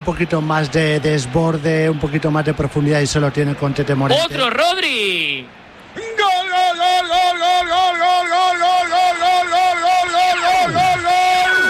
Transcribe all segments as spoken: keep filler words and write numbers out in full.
poquito más de desborde, un poquito más de profundidad y se lo tiene con Tete Morente. ¡Otro Rodri! ¡Gol, gol, gol, gol, gol, gol, gol, gol, gol, gol, gol, gol, gol, gol, gol, gol!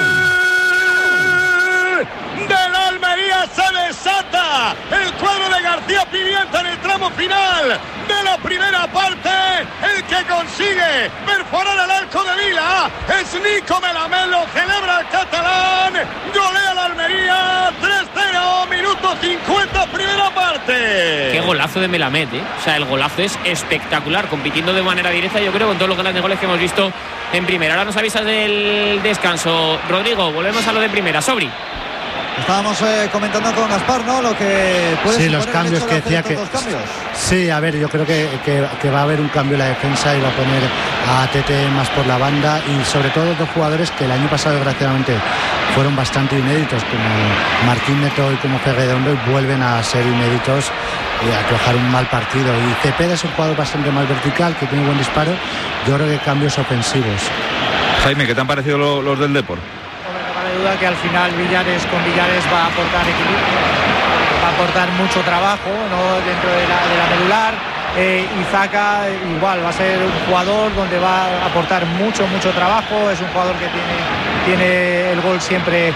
¡Del Almería se desata el cuadro de García Pimienta en el tramo final de la primera parte! El que consigue perforar el arco de Vila es Nico Melamelo, celebra el catalán, golea la Almería, tres cero, minuto cincuenta, primera parte. Qué golazo de Melamed, ¿eh? O sea, el golazo es espectacular, compitiendo de manera directa, yo creo, con todos los grandes goles que hemos visto en primera. Ahora nos avisas del descanso, Rodrigo, volvemos a lo de primera. Sobri. Estábamos eh, comentando con Gaspar, ¿no? Lo que puede sí, los cambios que decía que cambios. Sí, a ver, yo creo que, que, que va a haber un cambio en la defensa y va a poner a Tete más por la banda y sobre todo dos jugadores que el año pasado desgraciadamente fueron bastante inéditos, como Martín Neto y como Ferredondo, y vuelven a ser inéditos y a trabajar un mal partido. Y Cepeda es un jugador bastante más vertical, que tiene buen disparo. Yo creo que cambios ofensivos. Jaime, ¿qué te han parecido lo, los del Depor? Duda que al final Villares con Villares va a aportar equilibrio, va a aportar mucho trabajo, ¿no? Dentro de la, de la medular. eh, Izaka igual va a ser un jugador donde va a aportar mucho mucho trabajo. Es un jugador que tiene, tiene el gol siempre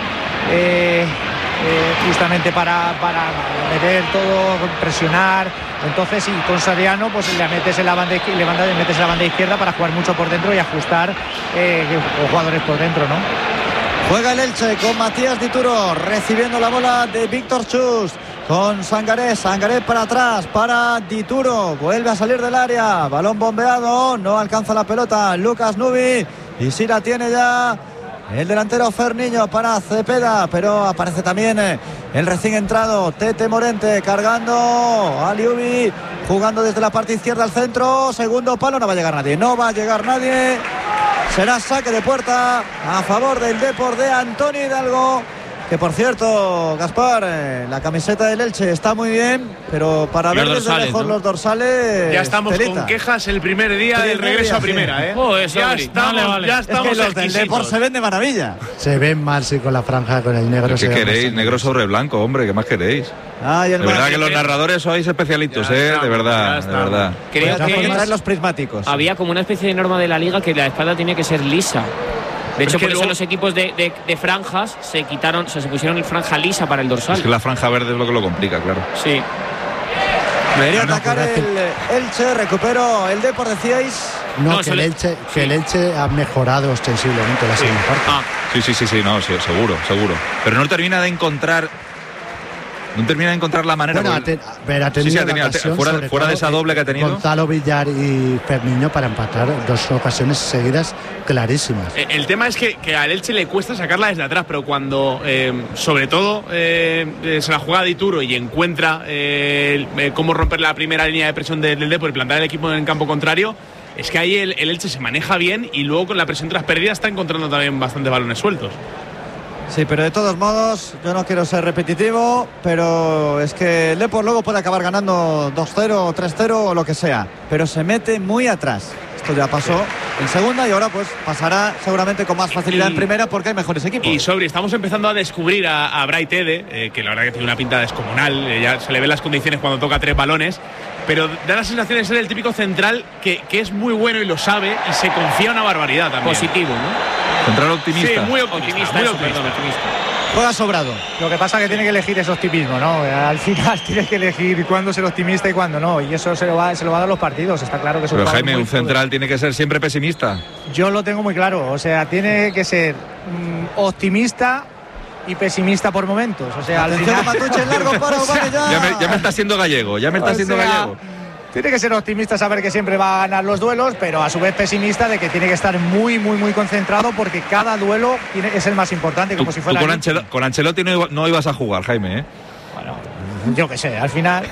eh, eh, justamente para, para meter todo, presionar. Entonces, y con Soriano pues le metes en la banda, le manda, le metes en la banda izquierda para jugar mucho por dentro y ajustar eh, jugadores por dentro, ¿no? Juega el Elche con Matías Dituro recibiendo la bola de Víctor Chus con Sangaré, Sangaré para atrás para Dituro, vuelve a salir del área, balón bombeado, no alcanza la pelota Lucas Nubi y sí la tiene ya el delantero Ferniño para Cepeda, pero aparece también el recién entrado Tete Morente cargando a Liubi, jugando desde la parte izquierda al centro, segundo palo, no va a llegar nadie, no va a llegar nadie. Será saque de puerta a favor del Depor de Antonio Hidalgo, que por cierto, Gaspar, eh, la camiseta del Elche está muy bien, pero para ver desde dorsales, lejos, ¿no? Los dorsales. Ya estamos telita. Con quejas el primer día del regreso día, a primera, sí. ¿eh? Oh, eso, ya, vale. estamos, vale, vale. ya estamos. Es que los del Depor se ven de maravilla. Se ven mal, sí, con la franja, con el negro. ¿Qué queréis? Negro sobre blanco, hombre, ¿qué más queréis? Ah, y el de verdad que los narradores sois especialitos, ya eh, estamos, de verdad, de verdad. Creo que traer los prismáticos. Había como una especie de norma de la liga que la espalda tiene que ser lisa. De hecho, por eso luego... los equipos de, de, de franjas se quitaron, o sea, se pusieron en franja lisa para el dorsal. Es que la franja verde es lo que lo complica, claro. Sí. Debería no, atacar el Elche, recupero el Depor, decíais. No, no que, el Elche, que sí. el Elche ha mejorado ostensiblemente la segunda sí. parte. Ah. Sí, sí, sí, sí, no, sí, seguro, seguro. Pero no termina de encontrar. No termina de encontrar la manera. Bueno, porque... ha, ten, ver, ha tenido sí, sí, ha tenido ocasión, fuera, fuera de esa doble que ha tenido. Gonzalo Villar y Ferniño para empatar dos ocasiones seguidas clarísimas. El, el tema es que, que al Elche le cuesta sacarla desde atrás, pero cuando, eh, sobre todo, eh, se la juega de Dituro y encuentra eh, eh, cómo romper la primera línea de presión del, del Depor y plantar el equipo en el campo contrario, es que ahí el, el Elche se maneja bien y luego con la presión tras pérdidas está encontrando también bastantes balones sueltos. Sí, pero de todos modos, yo no quiero ser repetitivo, pero es que el Depor luego puede acabar ganando dos cero, tres cero o lo que sea, pero se mete muy atrás. Esto ya pasó en segunda y ahora pues pasará seguramente con más facilidad y, en primera porque hay mejores equipos. Y Sobri, estamos empezando a descubrir a, a Bright Ede, eh, que la verdad que tiene una pinta descomunal, eh, ya se le ven las condiciones cuando toca tres balones, pero da la sensación de ser el típico central que, que es muy bueno y lo sabe y se confía una barbaridad también. Positivo, ¿no? Central optimista. Sí, muy optimista, optimista, muy optimista. Perdón, optimista. Juega sobrado. Lo que pasa es que tiene que elegir ese optimismo, ¿no? Al final tiene que elegir cuándo ser optimista y cuándo no. Y eso se lo va, se lo va a dar los partidos. Está claro que es un Pero Jaime, un central poder. Tiene que ser siempre pesimista. Yo lo tengo muy claro. O sea, tiene que ser mmm, optimista y pesimista por momentos. O sea, atención al final... Matuche, largo para o sea, ya. Ya me, ya me está siendo gallego. Ya me está siendo sea, gallego. Tiene que ser optimista, saber que siempre va a ganar los duelos, pero a su vez pesimista de que tiene que estar muy, muy, muy concentrado porque cada duelo tiene, es el más importante, como tú, si fuera. Tú con, Ancelotti, con Ancelotti no, iba, no ibas a jugar, Jaime, ¿eh? Bueno, yo qué sé, al final.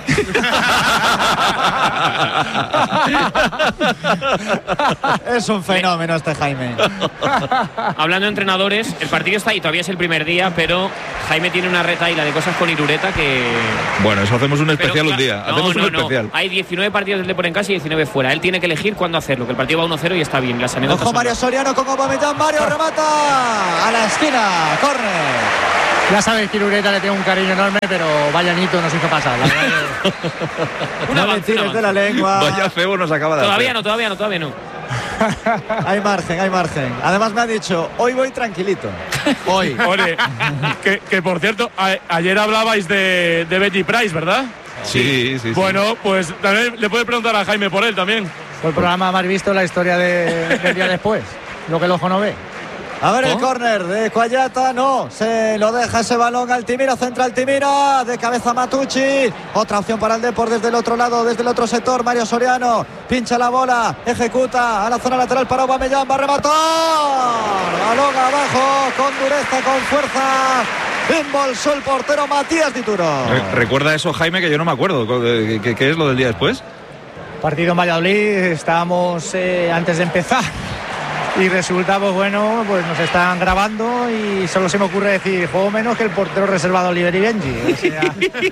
Es un fenómeno este Jaime. Hablando de entrenadores, el partido está ahí, todavía es el primer día, pero Jaime tiene una retaíla de cosas con Irureta que... Bueno, eso hacemos un especial pero, un día. No, hacemos no, un especial. No. Hay diecinueve partidos del Depor en casa y diecinueve fuera. Él tiene que elegir cuándo hacerlo, que el partido va uno cero y está bien. Las Ojo Mario Soriano con Aubameyang, Mario remata a la esquina, córner. Ya sabéis que Irureta le tengo un cariño enorme, pero vaya Nito nos hizo pasar. La verdad que... No le tires de la lengua. Vaya feo nos acaba de Todavía hacer. no, todavía no, todavía no. Hay margen, hay margen. Además me ha dicho, hoy voy tranquilito. Hoy. Oye, que, que por cierto, a, ayer hablabais de, de Benji Price, ¿verdad? Sí, sí, sí. Bueno, pues también le puede preguntar a Jaime por él también. Fue el programa más visto en la historia de, del día después. Lo que el ojo no ve. A ver el ¿Oh? córner de Coayata, no, se lo deja ese balón Altimira, centra Altimira, de cabeza Matucci, otra opción para el Depor desde el otro lado, desde el otro sector, Mario Soriano, pincha la bola, ejecuta a la zona lateral para Aubameyang, va a rematar, balón abajo, con dureza, con fuerza, embolsó el portero Matías Dituro. Re- Recuerda eso, Jaime, que yo no me acuerdo. ¿Qué, qué- qué es lo del día después? Partido en Valladolid, estábamos eh, antes de empezar. Y resulta, pues bueno, pues nos están grabando y solo se me ocurre decir, juego menos que el portero reservado Oliver y Benji. O sea...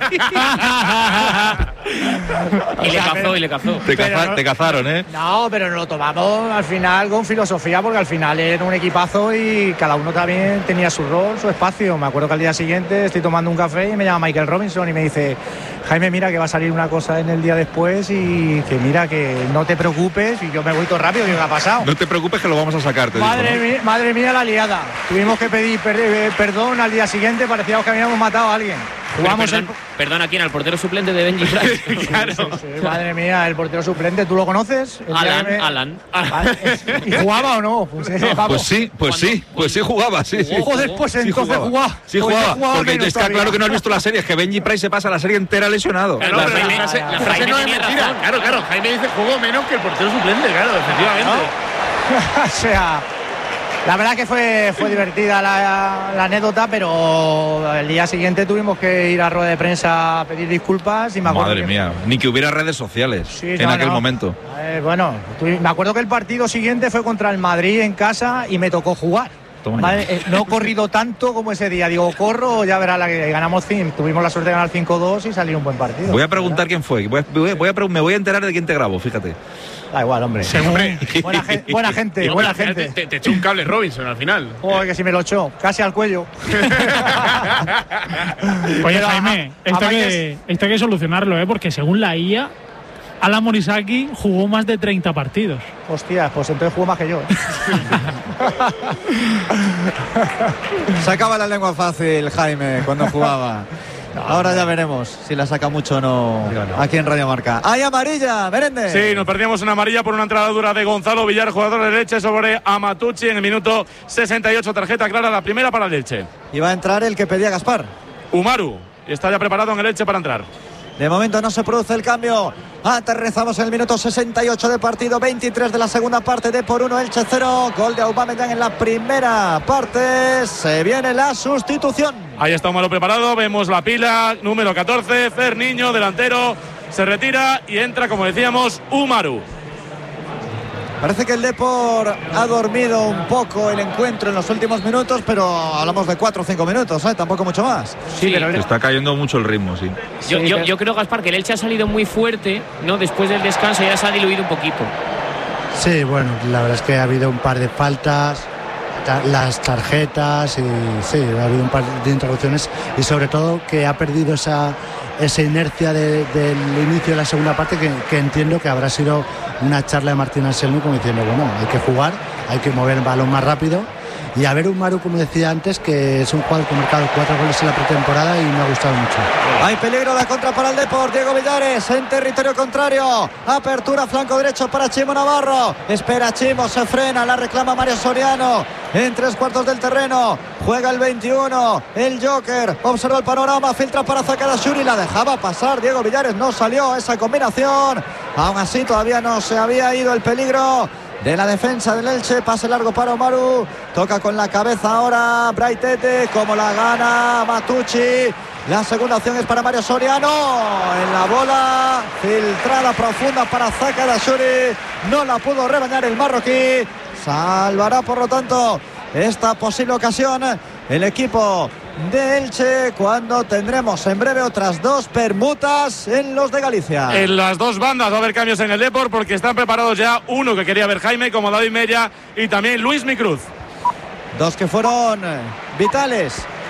Y le O sea, cazó, pero- y le cazó. Te, Pero caza- no- te cazaron, ¿eh? No, pero nos lo tomamos al final con filosofía, porque al final era un equipazo y cada uno también tenía su rol, su espacio. Me acuerdo que al día siguiente estoy tomando un café y me llama Michael Robinson y me dice, Jaime, mira que va a salir una cosa en el día después y que mira que no te preocupes, y yo me voy todo rápido, ¿qué me ha pasado? No te preocupes que lo vamos a sacar, te digo, Madre, ¿no? mía, madre mía la liada. Tuvimos que pedir per- eh, perdón al día siguiente, parecíamos que habíamos matado a alguien. Pero Jugamos perdón, perdón, ¿a quién? ¿Al portero suplente de Benji Price? Claro. el... Sí, madre mía, el portero suplente, ¿tú lo conoces? El día Alan, que me- Alan. Vale, ¿y jugaba o no? Pues, eh, vamos. Pues sí, pues Cuando- sí, pues sí jugaba, sí, sí. Joder, pues Sí entonces jugaba. Sí Pues jugaba, yo jugaba porque menos está todavía. claro que no has visto la serie, es que Benji Price se pasa la serie entera lesionado. Claro, No, pero pero la Jaime- frase, la frase Jaime no es tenía mentira. razón. Claro, claro. Jaime dice jugó menos que el portero suplente, claro, efectivamente. O sea, la verdad que fue, fue divertida la, la anécdota, pero el día siguiente tuvimos que ir a rueda de prensa a pedir disculpas y me acuerdo Madre que- mía, ni que hubiera redes sociales Sí, en no, aquel no. momento. Eh, bueno, tu- me acuerdo que el partido siguiente fue contra el Madrid en casa y me tocó jugar. Toma ya. Vale, eh, no he corrido tanto como ese día. Digo, corro, ya verá la que ganamos cinco. Tuvimos la suerte de ganar cinco dos y salir un buen partido. Voy a preguntar quién fue. Voy a- voy a- voy a pregun- me voy a enterar de quién te grabó, fíjate. Da igual, hombre. Hombre. Buena, gen- buena gente, Digo, buena al final gente. Te, te echó un cable Robinson al final. Joder, que si me lo echó, casi al cuello. Oye, Pero a- Jaime, a esto, Mañez- que, esto hay que solucionarlo, ¿eh? Porque según la I A, Alan Morisaki jugó más de treinta partidos. Hostia, pues entonces jugó más que yo. ¿eh? Sacaba la lengua fácil Jaime cuando jugaba. Ahora ya veremos si la saca mucho o no aquí en Radio Marca. ¡Hay amarilla, Merende! Sí, nos perdíamos una amarilla por una entrada dura de Gonzalo Villar, jugador de Elche, sobre Amatucci en el minuto sesenta y ocho. Tarjeta clara, la primera para el Elche. Y va a entrar el que pedía Gaspar. Umaru está ya preparado en el Elche para entrar. De momento no se produce el cambio. Aterrizamos en el minuto sesenta y ocho de partido, veintitrés de la segunda parte, de por uno Elche cero. Gol de Aubameyang en la primera parte. Se viene la sustitución. Ahí está Umaru preparado, vemos la pila, número catorce, Fer Niño, delantero, se retira y entra, como decíamos, Umaru. Parece que el Depor ha dormido un poco el encuentro en los últimos minutos, pero hablamos de cuatro o cinco minutos, ¿eh? Tampoco mucho más. Sí, pero Se está cayendo mucho el ritmo, sí. Yo, Sí, yo, pero- yo creo, Gaspar, que el Elche ha salido muy fuerte, ¿no? Después del descanso ya se ha diluido un poquito. Sí, bueno, la verdad es que ha habido un par de faltas, ta- las tarjetas y sí, ha habido un par de interrupciones y sobre todo que ha perdido esa, esa inercia de- del inicio de la segunda parte que, que entiendo que habrá sido una charla de Martín Anselmi como diciendo, bueno, hay que jugar, hay que mover el balón más rápido y a ver un Maru, como decía antes, que es un jugador que ha marcado cuatro goles en la pretemporada y me ha gustado mucho. Hay peligro de contra para el Depor. Diego Villares en territorio contrario. Apertura flanco derecho para Chimo Navarro. Espera Chimo, se frena, la reclama Mario Soriano. En tres cuartos del terreno. Juega el veintiuno. El Joker observa el panorama, filtra para Zakadashuri. La dejaba pasar Diego Villares. No salió esa combinación. Aún así todavía no se había ido el peligro de la defensa del Elche. Pase largo para Umaru. Toca con la cabeza ahora Braitete. Como la gana Matucci. La segunda opción es para Mario Soriano. En la bola filtrada profunda para Zakadashuri. No la pudo rebañar el marroquí. Salvará por lo tanto esta posible ocasión el equipo de Elche, cuando tendremos en breve otras dos permutas en los de Galicia. En las dos bandas va a haber cambios en el Depor porque están preparados ya uno que quería ver Jaime, como David Mella, y también Luis Micruz. Dos que fueron vitales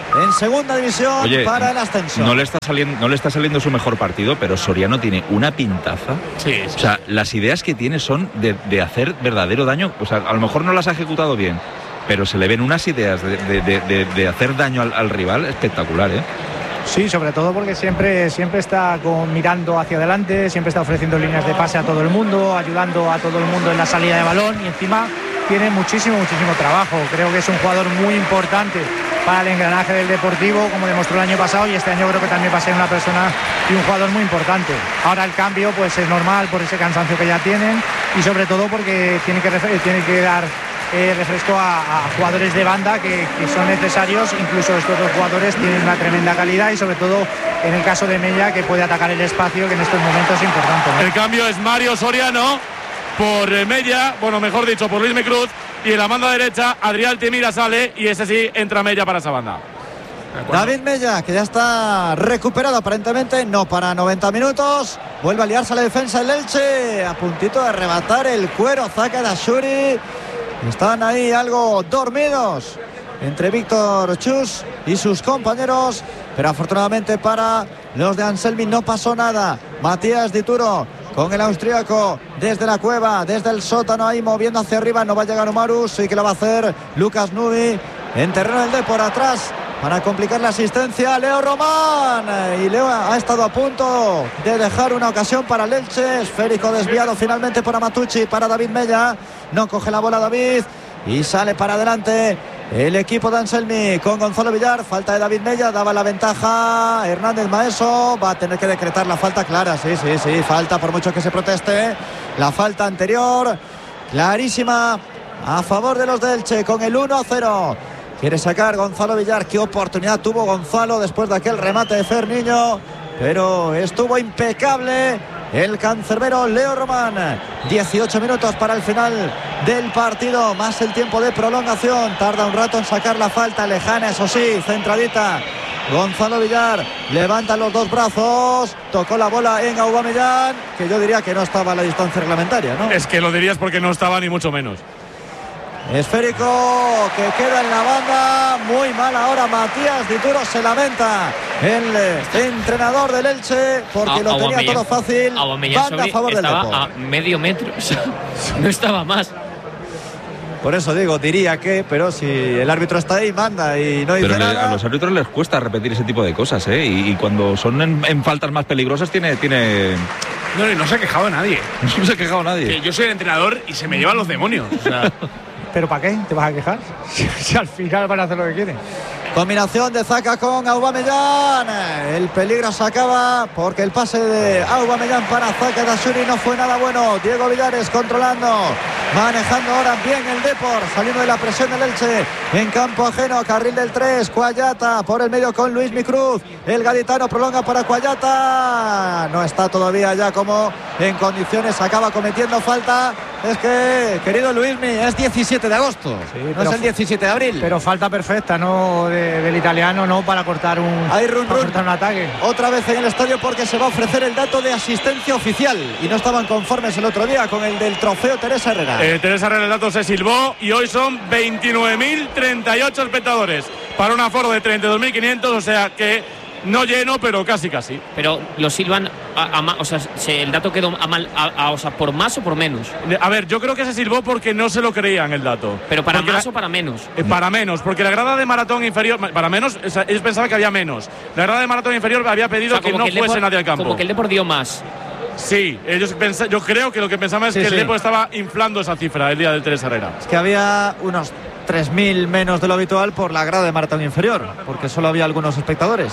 en segunda división. Oye, para el ascenso. No le está saliendo, no le está saliendo su mejor partido, pero Soriano tiene una pintaza. Sí, sí. O sea, las ideas que tiene son de, de hacer verdadero daño. O sea, a lo mejor no las ha ejecutado bien, pero se le ven unas ideas de, de, de, de, de hacer daño al, al rival espectacular, ¿eh? Sí, sobre todo porque siempre, siempre está con, mirando hacia adelante, siempre está ofreciendo líneas de pase a todo el mundo, ayudando a todo el mundo en la salida de balón y encima tiene muchísimo, muchísimo trabajo. Creo que es un jugador muy importante para el engranaje del Deportivo, como demostró el año pasado, y este año creo que también va a ser una persona y un jugador muy importante. Ahora el cambio pues es normal por ese cansancio que ya tienen y sobre todo porque tiene que, tiene que dar Eh, refresco a, a jugadores de banda que, que son necesarios. Incluso estos dos jugadores tienen una tremenda calidad y sobre todo en el caso de Mella, que puede atacar el espacio, que en estos momentos es importante, ¿no? El cambio es Mario Soriano por Mella, bueno, mejor dicho, por Luis Cruz, y en la banda derecha Adrián Altimira sale y ese sí entra Mella para esa banda. David Mella, que ya está recuperado aparentemente, no para noventa minutos, vuelve a liarse a la defensa del Elche, a puntito de arrebatar el cuero Zaka Dashuri. Están ahí algo dormidos entre Víctor Chus y sus compañeros, pero afortunadamente para los de Anselmi no pasó nada. Matías Dituro con el austríaco desde la cueva, desde el sótano, ahí moviendo hacia arriba. No va a llegar Omarus, sí que lo va a hacer Lucas Nubi en terreno del D por atrás para complicar la asistencia. Leo Román, y Leo ha estado a punto de dejar una ocasión para el Elche. Esférico desviado finalmente por Amatucci, para David Mella. No coge la bola David y sale para adelante el equipo de Anselmi con Gonzalo Villar. Falta de David Mella, daba la ventaja Hernández Maeso, va a tener que decretar la falta clara. Sí, sí, sí, falta, por mucho que se proteste. La falta anterior, clarísima, a favor de los de Elche, con el uno a cero. Quiere sacar Gonzalo Villar. Qué oportunidad tuvo Gonzalo después de aquel remate de Ferniño, pero estuvo impecable el cancerbero Leo Román. dieciocho minutos para el final del partido, más el tiempo de prolongación. Tarda un rato en sacar la falta, lejana, eso sí, centradita. Gonzalo Villar levanta los dos brazos, tocó la bola en Aubameyang, que yo diría que no estaba a la distancia reglamentaria, ¿no? Es que lo dirías porque no estaba ni mucho menos. Esférico que queda en la banda, muy mal ahora Matías Dituro, se lamenta el entrenador del Elche porque a, lo tenía todo fácil. Banda a favor del Depor. Estaba a medio metro, o sea, no estaba más. Por eso digo, diría que, pero si el árbitro está ahí, manda y no dice pero le, nada. A los árbitros les cuesta repetir ese tipo de cosas, ¿eh? Y, y cuando son en, en faltas más peligrosas tiene... tiene... No, no se ha quejado nadie. No se ha quejado nadie. Que yo soy el entrenador y se me llevan los demonios. O sea... ¿Pero para qué? ¿Te vas a quejar? Si al final van a hacer lo que quieren. Combinación de Zaka con Aubameyang. El peligro se acaba porque el pase de Aubameyang para Zaka Dashuri no fue nada bueno. Diego Villares controlando, manejando ahora bien el Depor, saliendo de la presión del Elche en campo ajeno. Carril del tres, Cuayata por el medio con Luis Cruz. El gaditano prolonga para Cuayata. No está todavía ya como en condiciones, acaba cometiendo falta. Es que, querido Luismi, es diecisiete de agosto, sí, no es el diecisiete de abril. Pero falta perfecta, ¿no? De, del italiano, ¿no? Para cortar un, Hay run, para run. cortar un ataque. Otra vez en el estadio porque se va a ofrecer el dato de asistencia oficial. Y no estaban conformes el otro día con el del trofeo Teresa Herrera. Eh, Teresa Herrera, el dato se silbó y hoy son veintinueve mil treinta y ocho espectadores para un aforo de treinta y dos mil quinientos, o sea que no lleno, pero casi casi. Pero lo silban, a, a, o sea, se, el dato quedó a mal, a, a, o sea, por más o por menos. A ver, yo creo que se silbó porque no se lo creían el dato. Pero para porque más la, o para menos. Eh, para menos, porque la grada de maratón inferior, para menos, o sea, ellos pensaban que había menos. La grada de maratón inferior había pedido, o sea, que no que fuese Depor, nadie al campo. Como que el Depor dio más. Sí, ellos pensaban, yo creo que lo que pensaban es sí, que sí. el Depor estaba inflando esa cifra el día del Teresa Herrera. Es que había unos tres mil menos de lo habitual por la grada de maratón inferior, porque solo había algunos espectadores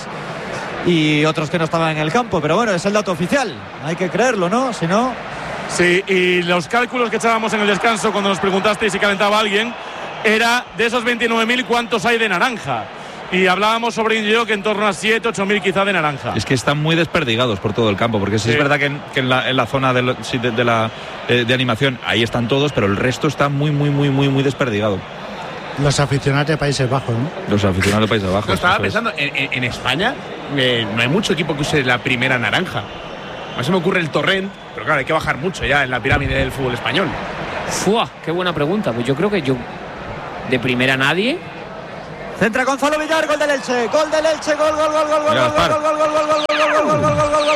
y otros que no estaban en el campo, pero bueno, es el dato oficial, hay que creerlo, ¿no? Si no... Sí, y los cálculos que echábamos en el descanso cuando nos preguntasteis si calentaba alguien, era de esos veintinueve mil cuántos hay de naranja. Y hablábamos sobre Indio que en torno a siete, ocho mil quizá de naranja. Es que están muy desperdigados por todo el campo, porque sí, sí. es verdad que en, que en, la, en la zona de, lo, de, de la eh, de animación ahí están todos, pero el resto está muy, muy, muy, muy, muy desperdigado. Los aficionados de Países Bajos, ¿no? Los aficionados de Países Bajos. No, estaba pensando, en, en, en España eh, no hay mucho equipo que use la primera naranja. A mí se me ocurre el Torrent, pero claro, hay que bajar mucho ya en la pirámide del fútbol español. ¡Fua! ¡Qué buena pregunta! Pues yo creo que yo, de primera nadie. Centra Gonzalo Villar, gol del Elche, gol del Elche, gol, gol, gol, gol, gol, gol, gol, gol, gol, gol, gol, gol, gol, gol, gol, gol, gol, gol,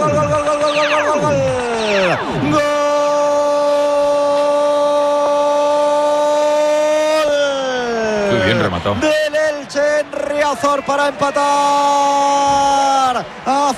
gol. Muy bien rematado. Del Elche en Riazor para empatar a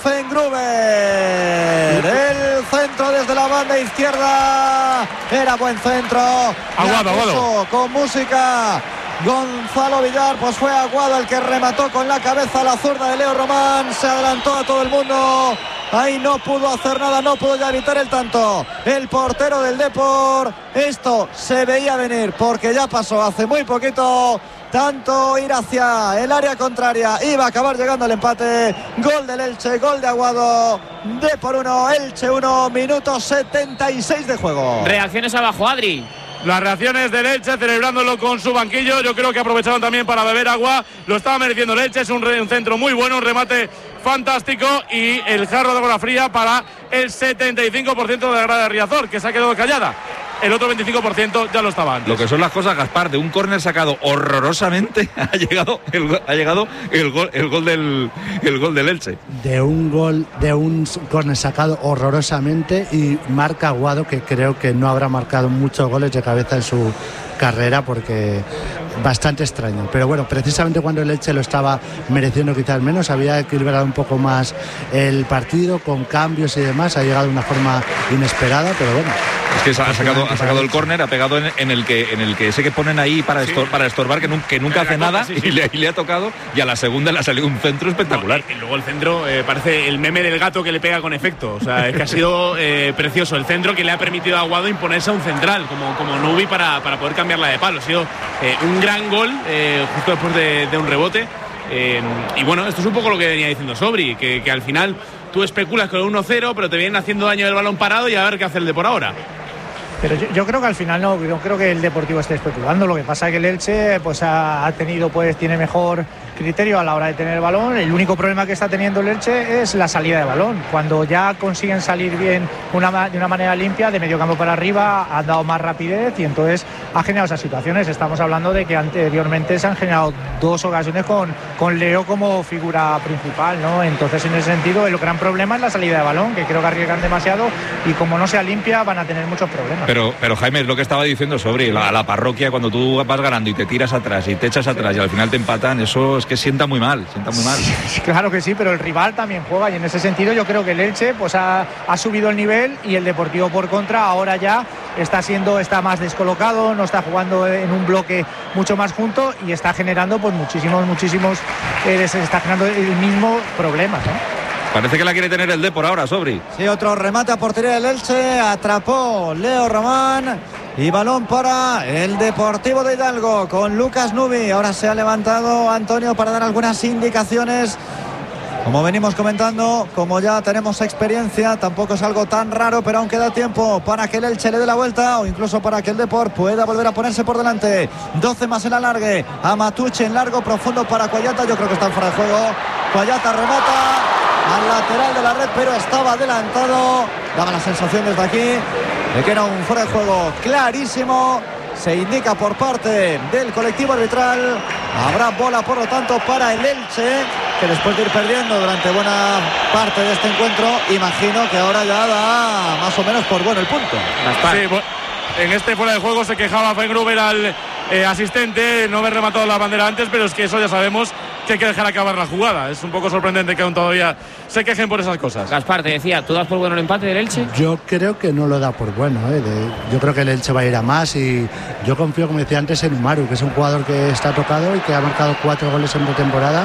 Fengruber. El centro desde la banda izquierda. Era buen centro. Aguado, Aguado. Con música. Gonzalo Villar, pues fue Aguado el que remató con la cabeza a la zurda de Leo Román. Se adelantó a todo el mundo. Ahí no pudo hacer nada, no pudo ya evitar el tanto. El portero del Depor. Esto se veía venir porque ya pasó hace muy poquito. Tanto ir hacia el área contraria, iba a acabar llegando el empate. Gol del Elche, gol de Aguado. Depor uno, Elche uno, minuto setenta y seis de juego. Reacciones abajo, Adri. Las reacciones del Elche celebrándolo con su banquillo. Yo creo que aprovecharon también para beber agua. Lo estaba mereciendo el Elche. Es un, re, un centro muy bueno, un remate fantástico. Y el jarro de agua fría para el setenta y cinco por ciento de la grada de Riazor, que se ha quedado callada. El otro veinticinco por ciento ya lo estaba antes. Lo que son las cosas, Gaspar, de un córner sacado horrorosamente ha llegado el, ha llegado el gol, el gol del el gol del Elche. De un gol, de un córner sacado horrorosamente y marca Aguado, que creo que no habrá marcado muchos goles de cabeza en su carrera, porque bastante extraño. Pero bueno, precisamente cuando el Elche lo estaba mereciendo quizás menos, había equilibrado un poco más el partido con cambios y demás, ha llegado de una forma inesperada, pero bueno. Es que ha sacado, ha sacado el córner, ha pegado en, en el que en el que sé que ponen ahí para, estor, sí. para estorbar, que, nunca, que nunca hace nada, sí, sí. Y, le, y le ha tocado, y a la segunda le ha salido un centro espectacular. No, y, y luego el centro eh, parece el meme del gato que le pega con efecto. O sea, es que ha sido eh, precioso el centro que le ha permitido a Aguado imponerse a un central, como, como Nubi, para, para poder cambiarla de palo. Ha sido eh, un gran gol eh, justo después de, de un rebote. Eh, y bueno, esto es un poco lo que venía diciendo Sobri, que, que al final tú especulas con el uno cero, pero te vienen haciendo daño el balón parado y a ver qué hace el de por ahora. Pero yo, yo creo que al final no, no creo que el Deportivo esté especulando. Lo que pasa es que el Elche pues ha, ha tenido, pues tiene mejor criterio a la hora de tener el balón. El único problema que está teniendo el Elche es la salida de balón. Cuando ya consiguen salir bien una, de una manera limpia, de medio campo para arriba, han dado más rapidez y entonces ha generado esas situaciones. Estamos hablando de que anteriormente se han generado dos ocasiones con, con Leo como figura principal, ¿no? Entonces, en ese sentido, el gran problema es la salida de balón, que creo que arriesgan demasiado y como no sea limpia van a tener muchos problemas. Pero, pero Jaime, es lo que estaba diciendo sobre la, la parroquia, cuando tú vas ganando y te tiras atrás y te echas atrás y al final te empatan, eso es que sienta muy mal, sienta muy mal. Sí, claro que sí, pero el rival también juega y en ese sentido yo creo que el Elche pues ha, ha subido el nivel y el Deportivo por contra ahora ya está siendo, está más descolocado, no está jugando en un bloque mucho más junto y está generando pues muchísimos, muchísimos, eh, se está generando el mismo problemas, ¿no? Parece que la quiere tener el D por ahora, Sobri. Sí, otro remate a portería del Elche, atrapó Leo Román y balón para el Deportivo de Hidalgo con Lucas Nubi. Ahora se ha levantado Antonio para dar algunas indicaciones. Como venimos comentando, como ya tenemos experiencia, tampoco es algo tan raro, pero aún queda tiempo para que el Elche le dé la vuelta o incluso para que el Depor pueda volver a ponerse por delante. doce más el alargue, a Matuche en largo, profundo para Cuayata, yo creo que están fuera de juego. Cuayata remata al lateral de la red, pero estaba adelantado. Daba la sensación desde aquí de que era un fuera de juego clarísimo. Se indica por parte del colectivo arbitral. Habrá bola, por lo tanto, para el Elche, que después de ir perdiendo durante buena parte de este encuentro, imagino que ahora ya da más o menos por bueno el punto. Sí, bueno, en este fuera de juego se quejaba Fengruber al eh, asistente no haber rematado la bandera antes, pero es que eso ya sabemos que hay que dejar acabar la jugada. Es un poco sorprendente que aún todavía se quejen por esas cosas. Gaspar, te decía, ¿tú das por bueno el empate del Elche? Yo creo que no lo da por bueno, ¿eh? De, yo creo que el Elche va a ir a más y yo confío, como decía antes, en Umaru, que es un jugador que está tocado y que ha marcado cuatro goles en pretemporada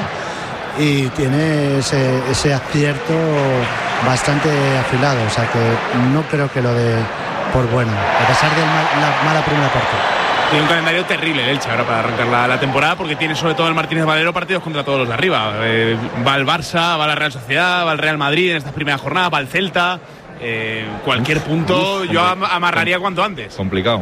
y tiene ese, ese acierto bastante afilado, o sea que no creo que lo dé por bueno, a pesar de la mala primera parte. Tiene un calendario terrible el Elche ahora para arrancar la, la temporada, porque tiene sobre todo el Martínez Valero partidos contra todos los de arriba. Eh, va el Barça, va la Real Sociedad, va el Real Madrid en estas primeras jornadas, va el Celta. Eh, cualquier punto uf, yo am amarraría cuanto antes. Complicado.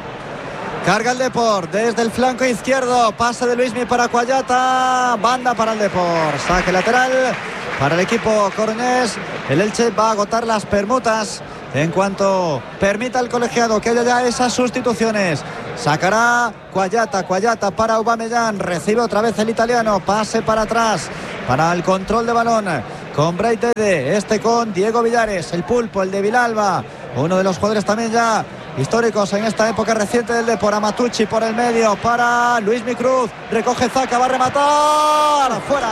Carga el Depor desde el flanco izquierdo, pase de Luismi para Cuayata, banda para el Depor, saque lateral para el equipo coruñés. El Elche va a agotar las permutas en cuanto permita el colegiado que haya ya esas sustituciones. Sacará Cuayata, Cuayata para Aubameyang, recibe otra vez el italiano, pase para atrás para el control de balón con Breitede, este con Diego Villares, el pulpo, el de Vilalba, uno de los jugadores también ya históricos en esta época reciente del Depor. Matucci por el medio para Luismi Cruz, recoge Zaka, va a rematar, fuera.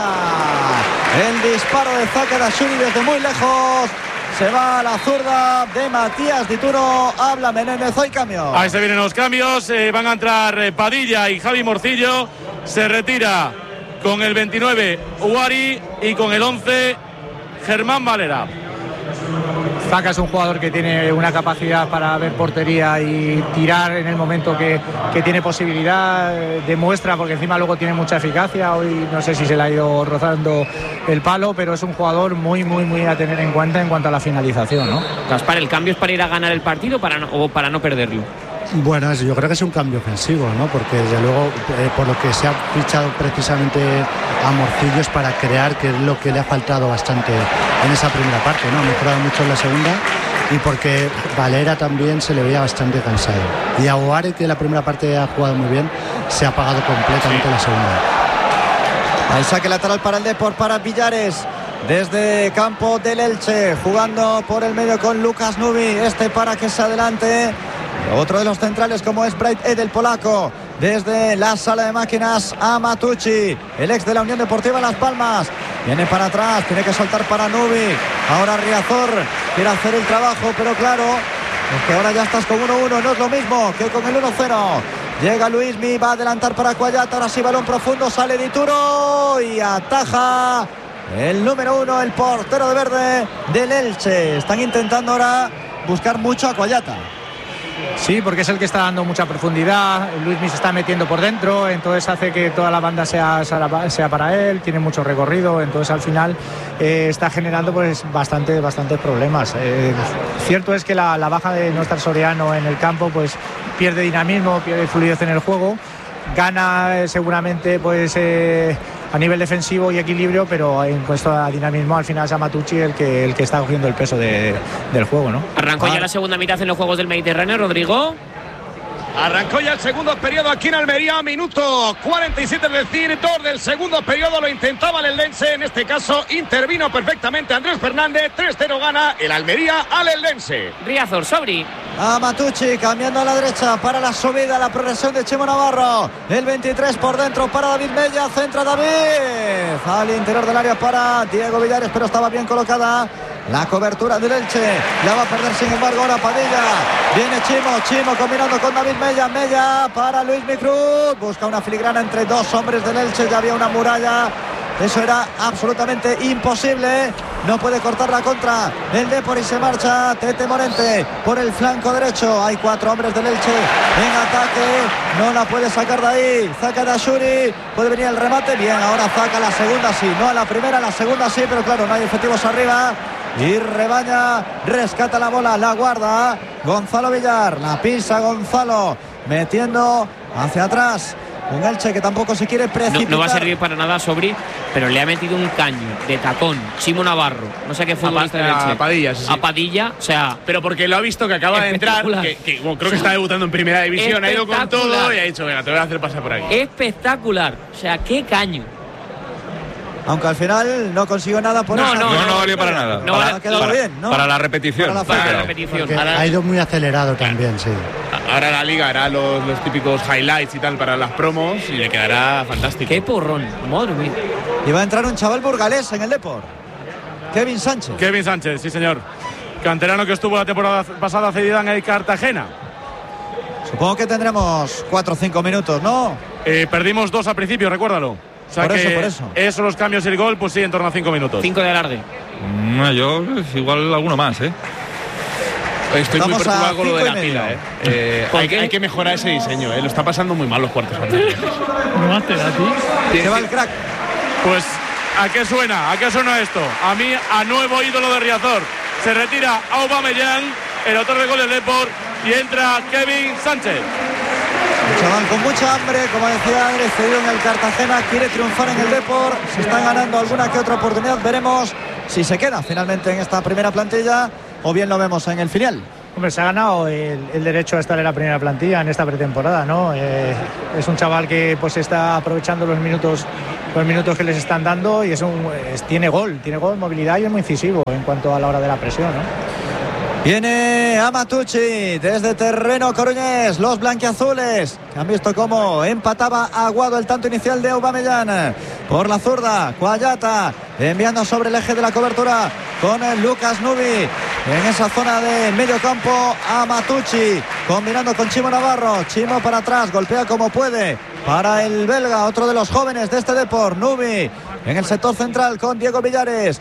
El disparo de Zaka Dashuri desde muy lejos, se va a la zurda de Matías Dituro. Habla Menéndez, hoy cambio. Ahí se vienen los cambios, eh, van a entrar eh, Padilla y Javi Morcillo. Se retira con el veintinueve Uari y con el once Germán Valera. Zaka es un jugador que tiene una capacidad para ver portería y tirar en el momento que, que tiene posibilidad, demuestra, porque encima luego tiene mucha eficacia. Hoy no sé si se le ha ido rozando el palo, pero es un jugador muy, muy, muy a tener en cuenta en cuanto a la finalización, ¿no? Gaspar, ¿el cambio es para ir a ganar el partido para no, o para no perderlo? Bueno, yo creo que es un cambio ofensivo, ¿no? Porque desde luego, eh, por lo que se ha fichado precisamente a Morcillo es para crear, que es lo que le ha faltado bastante en esa primera parte, ¿no? Ha mejorado mucho en la segunda, y porque Valera también se le veía bastante cansado. Y a Oare, que en la primera parte ha jugado muy bien, se ha apagado completamente sí. La segunda. Ahí saque lateral para el Depor, para Villares. Desde campo del Elche, jugando por el medio con Lucas Nubi, este para que se adelante. Otro de los centrales como es Bright Ed, el polaco. Desde la sala de máquinas a Matucci, el ex de la Unión Deportiva Las Palmas. Viene para atrás, tiene que soltar para Nubi. Ahora Riazor quiere hacer el trabajo, pero claro, es que ahora ya estás con uno uno, no es lo mismo que con el uno cero. Llega Luismi, va a adelantar para Cuayata, ahora sí balón profundo, sale Dituro y ataja el número uno, el portero de verde del Elche. Están intentando ahora buscar mucho a Cuayata. Sí, porque es el que está dando mucha profundidad. Luismi se está metiendo por dentro, entonces hace que toda la banda sea, sea para él, tiene mucho recorrido, entonces al final eh, está generando pues bastante, bastantes problemas. Eh, cierto es que la, la baja de no estar Soriano en el campo pues pierde dinamismo, pierde fluidez en el juego, gana eh, seguramente pues eh, a nivel defensivo y equilibrio, pero en cuanto a dinamismo al final es a Matucci el que, el que está cogiendo el peso de, del juego, ¿no? Arrancó ah. ya la segunda mitad en los Juegos del Mediterráneo, Rodrigo. Arrancó ya el segundo periodo aquí en Almería, minuto cuarenta y siete, es decir, dos del segundo periodo. Lo intentaba el Eldense, en este caso intervino perfectamente Andrés Fernández. tres cero gana el Almería al Eldense. Riazor, Sobri. A Matucci, cambiando a la derecha para la subida, la progresión de Chimo Navarro. El veintitrés por dentro para David Mella, centra David. Al interior del área para Diego Villares, pero estaba bien colocada la cobertura del Elche. La va a perder sin embargo ahora Padilla. Viene Chimo, Chimo combinando con David Mella. Mella para Luismi Cruz. Busca una filigrana entre dos hombres del Elche. Ya había una muralla. Eso era absolutamente imposible. No puede cortar la contra el Depor y se marcha Tete Morente por el flanco derecho. Hay cuatro hombres del Elche en ataque. No la puede sacar de ahí. Zaka Dashuri. Puede venir el remate. Bien, ahora Zaka la segunda sí. No a la primera, la segunda sí. Pero claro, no hay efectivos arriba. Y Rebaña rescata la bola, la guarda Gonzalo Villar, la pisa Gonzalo, metiendo hacia atrás un Elche que tampoco se quiere precipitar. No, no va a servir para nada Sobri, pero le ha metido un caño de tacón Chimo Navarro, no sé qué futbolista del Elche. A Padilla, sí, sí. A Padilla, o sea, pero porque lo ha visto que acaba de entrar, que, que bueno, creo que está debutando en primera división, ha ido con todo y ha dicho, venga, te voy a hacer pasar por aquí. Espectacular, o sea, qué caño. Aunque al final no consiguió nada por no, eso. No, no, no valió para nada. No, para, ha quedado para, bien, ¿no? Para la repetición. Para la, para la repetición. Ahora, ha ido muy acelerado también, sí. Ahora la liga hará los, los típicos highlights y tal para las promos y le quedará fantástico. Qué porrón, madre mía. Y va a entrar un chaval burgalés en el Depor. Kevin Sánchez. Kevin Sánchez, sí señor. Canterano que estuvo la temporada pasada cedida en el Cartagena. Supongo que tendremos cuatro o cinco minutos, ¿no? Eh, perdimos dos al principio, recuérdalo. O sea por que eso, por eso. Eso, los cambios y el gol, pues sí, en torno a cinco minutos. Cinco de alargue. No, yo igual alguno más, ¿eh? Estoy Estamos muy preocupado con lo de la medio. pila, ¿eh? eh hay, hay que mejorar ese diseño, ¿eh? Lo está pasando muy mal los cuartos. No hace a ti. Se va el crack. Pues, ¿a qué suena? ¿A qué suena esto? A mí, a nuevo ídolo de Riazor. Se retira Aubameyang, el autor de gol del Depor, y entra Kevin Sánchez. Un chaval con mucha hambre, como decía Andrés, cedido en el Cartagena, quiere triunfar en el Depor, se están ganando alguna que otra oportunidad, veremos si se queda finalmente en esta primera plantilla o bien lo vemos en el filial. Hombre, se ha ganado el, el derecho a estar en la primera plantilla en esta pretemporada, ¿no? Eh, es un chaval que pues está aprovechando los minutos los minutos que les están dando y es un, es, tiene gol, tiene gol, movilidad y es muy incisivo en cuanto a la hora de la presión, ¿no? Viene Amatucci desde terreno coruñés, los blanquiazules que han visto cómo empataba Aguado el tanto inicial de Aubameyang. Por la zurda, Cuayata enviando sobre el eje de la cobertura con el Lucas Nubi. En esa zona de medio campo, Amatucci combinando con Chimo Navarro. Chimo para atrás, golpea como puede para el belga, otro de los jóvenes de este Depor. Nubi en el sector central con Diego Villares.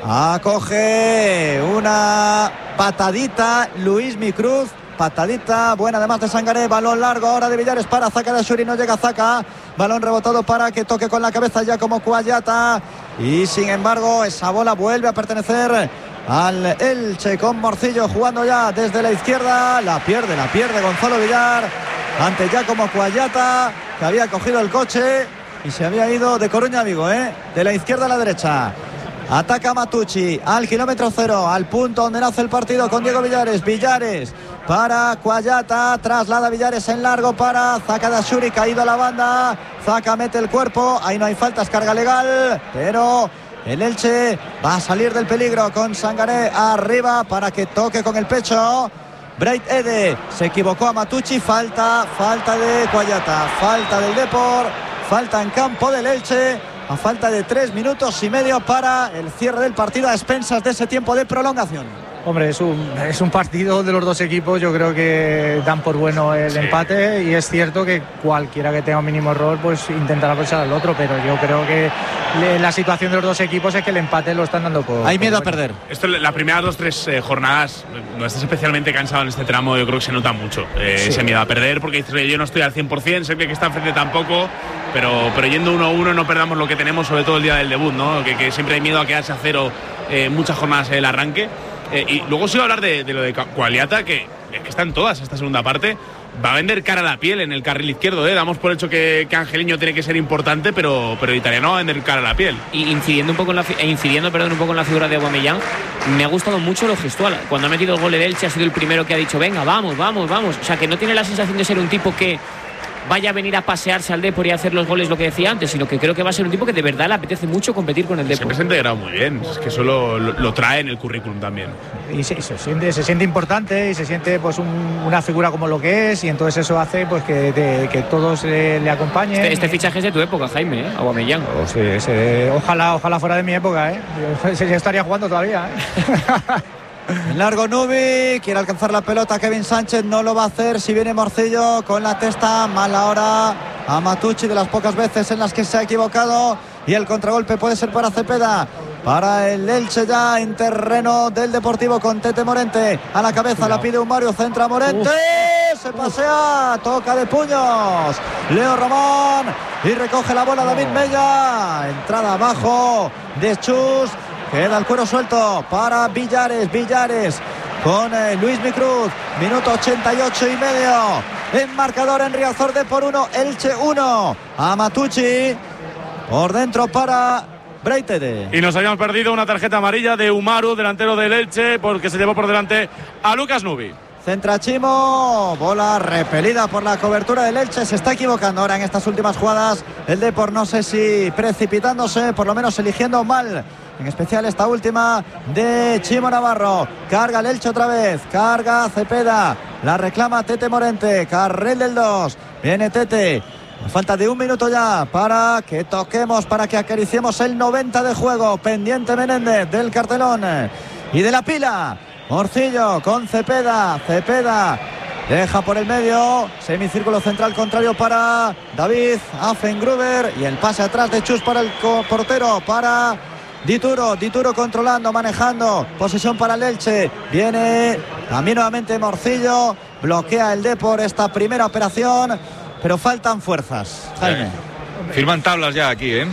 Acoge una patadita Luis Micruz, patadita buena además de Sangaré, balón largo ahora de Villares para Zaka de Ashuri, no llega Zaka, balón rebotado para que toque con la cabeza ya como Cuayata y sin embargo esa bola vuelve a pertenecer al Elche con Morcillo jugando ya desde la izquierda, la pierde, la pierde Gonzalo Villar ante ya como Cuayata que había cogido el coche y se había ido de Coruña a Vigo, ¿eh? De la izquierda a la derecha. Ataca Amatucci al kilómetro cero, al punto donde nace el partido con Diego Villares. Villares para Cuayata, traslada Villares en largo para Zaka de Ashuri, caído a la banda. Zaka mete el cuerpo, ahí no hay faltas, carga legal, pero el Elche va a salir del peligro con Sangaré arriba para que toque con el pecho. Bright Ede, se equivocó Amatucci, falta, falta de Cuayata, falta del Depor, falta en campo del Elche. A falta de tres minutos y medio para el cierre del partido a expensas de ese tiempo de prolongación. Hombre, es un, es un partido de los dos equipos, yo creo que dan por bueno el sí. empate y es cierto que cualquiera que tenga un mínimo error pues intentará aprovechar al otro, pero yo creo que le, la situación de los dos equipos es que el empate lo están dando por... Hay miedo por a perder. Esto, las primeras dos, tres eh, jornadas, no estás especialmente cansado en este tramo, yo creo que se nota mucho eh, sí. ese miedo a perder, porque dices, yo no estoy al cien por ciento, sé que está enfrente tampoco, pero, pero yendo uno a uno no perdamos lo que tenemos, sobre todo el día del debut, ¿no? Que, que siempre hay miedo a quedarse a cero eh, muchas jornadas en el arranque. Eh, y luego sí voy a hablar de, de lo de Cualiata, que, que están todas esta segunda parte. Va a vender cara a la piel en el carril izquierdo, ¿eh? Damos por hecho que, que Angeliño tiene que ser importante, pero, pero el italiano va a vender cara a la piel. Y incidiendo un poco en la, incidiendo, perdón, un poco en la figura de Aubameyang, me ha gustado mucho lo gestual. Cuando ha metido el gol de Elche ha sido el primero que ha dicho, venga, vamos, vamos, vamos. O sea, que no tiene la sensación de ser un tipo que vaya a venir a pasearse al Depor y a hacer los goles, lo que decía antes, sino que creo que va a ser un tipo que de verdad le apetece mucho competir con el Depor. Siempre se ha integrado muy bien, es que eso lo, lo, lo trae en el currículum también. Y se, se, siente, se siente importante y se siente pues un, una figura como lo que es, y entonces eso hace pues que, de, que todos eh, le acompañen. Este, este fichaje es de tu época, Jaime, ¿eh? Aubameyang. Oh, sí, sí, ojalá, ojalá fuera de mi época, ¿eh? Yo, yo estaría jugando todavía, ¿eh? En largo Nubi, quiere alcanzar la pelota Kevin Sánchez, no lo va a hacer. Si viene Morcillo con la testa, mala hora a Matucci, de las pocas veces en las que se ha equivocado, y el contragolpe puede ser para Cepeda, para el Elche ya en terreno del Deportivo con Tete Morente a la cabeza. La pide un Mario, centra Morente, uf, se pasea, uf. Toca de puños Leo Ramón y recoge la bola David Mella, entrada abajo de Chus. Queda el cuero suelto para Villares, Villares con eh, Luis Micruz, minuto ochenta y ocho y medio, en marcador en Riazor de por uno, Elche uno, Amatucci por dentro para Breitede. Y nos habíamos perdido una tarjeta amarilla de Umaru, delantero del Elche, porque se llevó por delante a Lucas Nubi. Centra Chimo, bola repelida por la cobertura del Elche, se está equivocando ahora en estas últimas jugadas el Depor, no sé si precipitándose, por lo menos eligiendo mal, en especial esta última de Chimo Navarro. Carga el Elche otra vez, carga Cepeda, la reclama Tete Morente, carril del dos, viene Tete, falta de un minuto ya para que toquemos, para que acariciemos el noventa de juego, pendiente Menéndez del cartelón y de la pila. Morcillo con Cepeda, Cepeda deja por el medio, semicírculo central contrario para David Affengruber, y el pase atrás de Chus para el portero, para Dituro, Dituro controlando, manejando, posesión para el Elche, viene también nuevamente Morcillo, bloquea el Depor esta primera operación, pero faltan fuerzas, Jaime. Firman tablas ya aquí, ¿eh?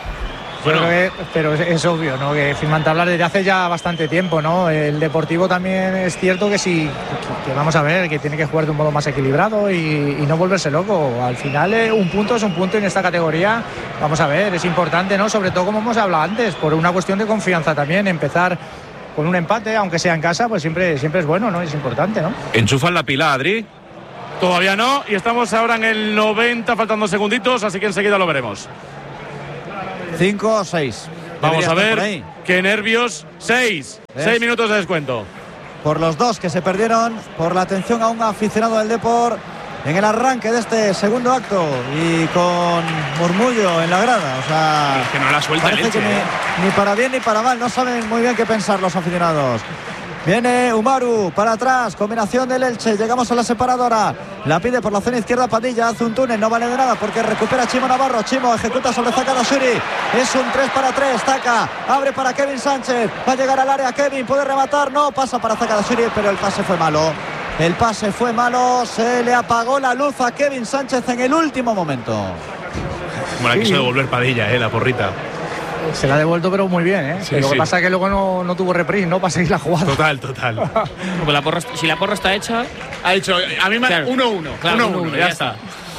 Bueno, que, pero es, es obvio, ¿no? Que firman tablas desde hace ya bastante tiempo, ¿no? El Deportivo también es cierto que sí, que, que vamos a ver, que tiene que jugar de un modo más equilibrado y, y no volverse loco. Al final eh, un punto es un punto en esta categoría, vamos a ver, es importante, ¿no? Sobre todo como hemos hablado antes, por una cuestión de confianza también, empezar con un empate, aunque sea en casa, pues siempre, siempre es bueno, ¿no? Es importante, ¿no? ¿Enchufan la pila, Adri? Todavía no, y estamos ahora en el noventa, faltando segunditos, así que enseguida lo veremos. cinco o seis. Vamos a ver, qué nervios. seis, seis minutos de descuento. Por los dos que se perdieron, por la atención a un aficionado del Depor en el arranque de este segundo acto y con murmullo en la grada. O sea, es que no la suelta parece Elche, que ni, ¿eh? ni para bien ni para mal, no saben muy bien qué pensar los aficionados. Viene Umaru para atrás, combinación del Elche, llegamos a la separadora, la pide por la zona izquierda Padilla, hace un túnel, no vale de nada porque recupera Chimo Navarro, Chimo ejecuta sobre Zaka Dashuri, es un tres para tres, Zaka, abre para Kevin Sánchez, va a llegar al área Kevin, puede rematar, no, pasa para Zaka Dashuri, pero el pase fue malo, el pase fue malo, se le apagó la luz a Kevin Sánchez en el último momento. Como la quiso devolver Padilla, eh, la porrita. Se la ha devuelto, pero muy bien, ¿eh? Sí, Lo sí. que pasa es que luego no, no tuvo reprise, ¿no? Para seguir la jugada. Total, total. Pues la porra, si la porra está hecha, Ha dicho, a mí me Claro. uno uno. Claro, uno uno, ya está.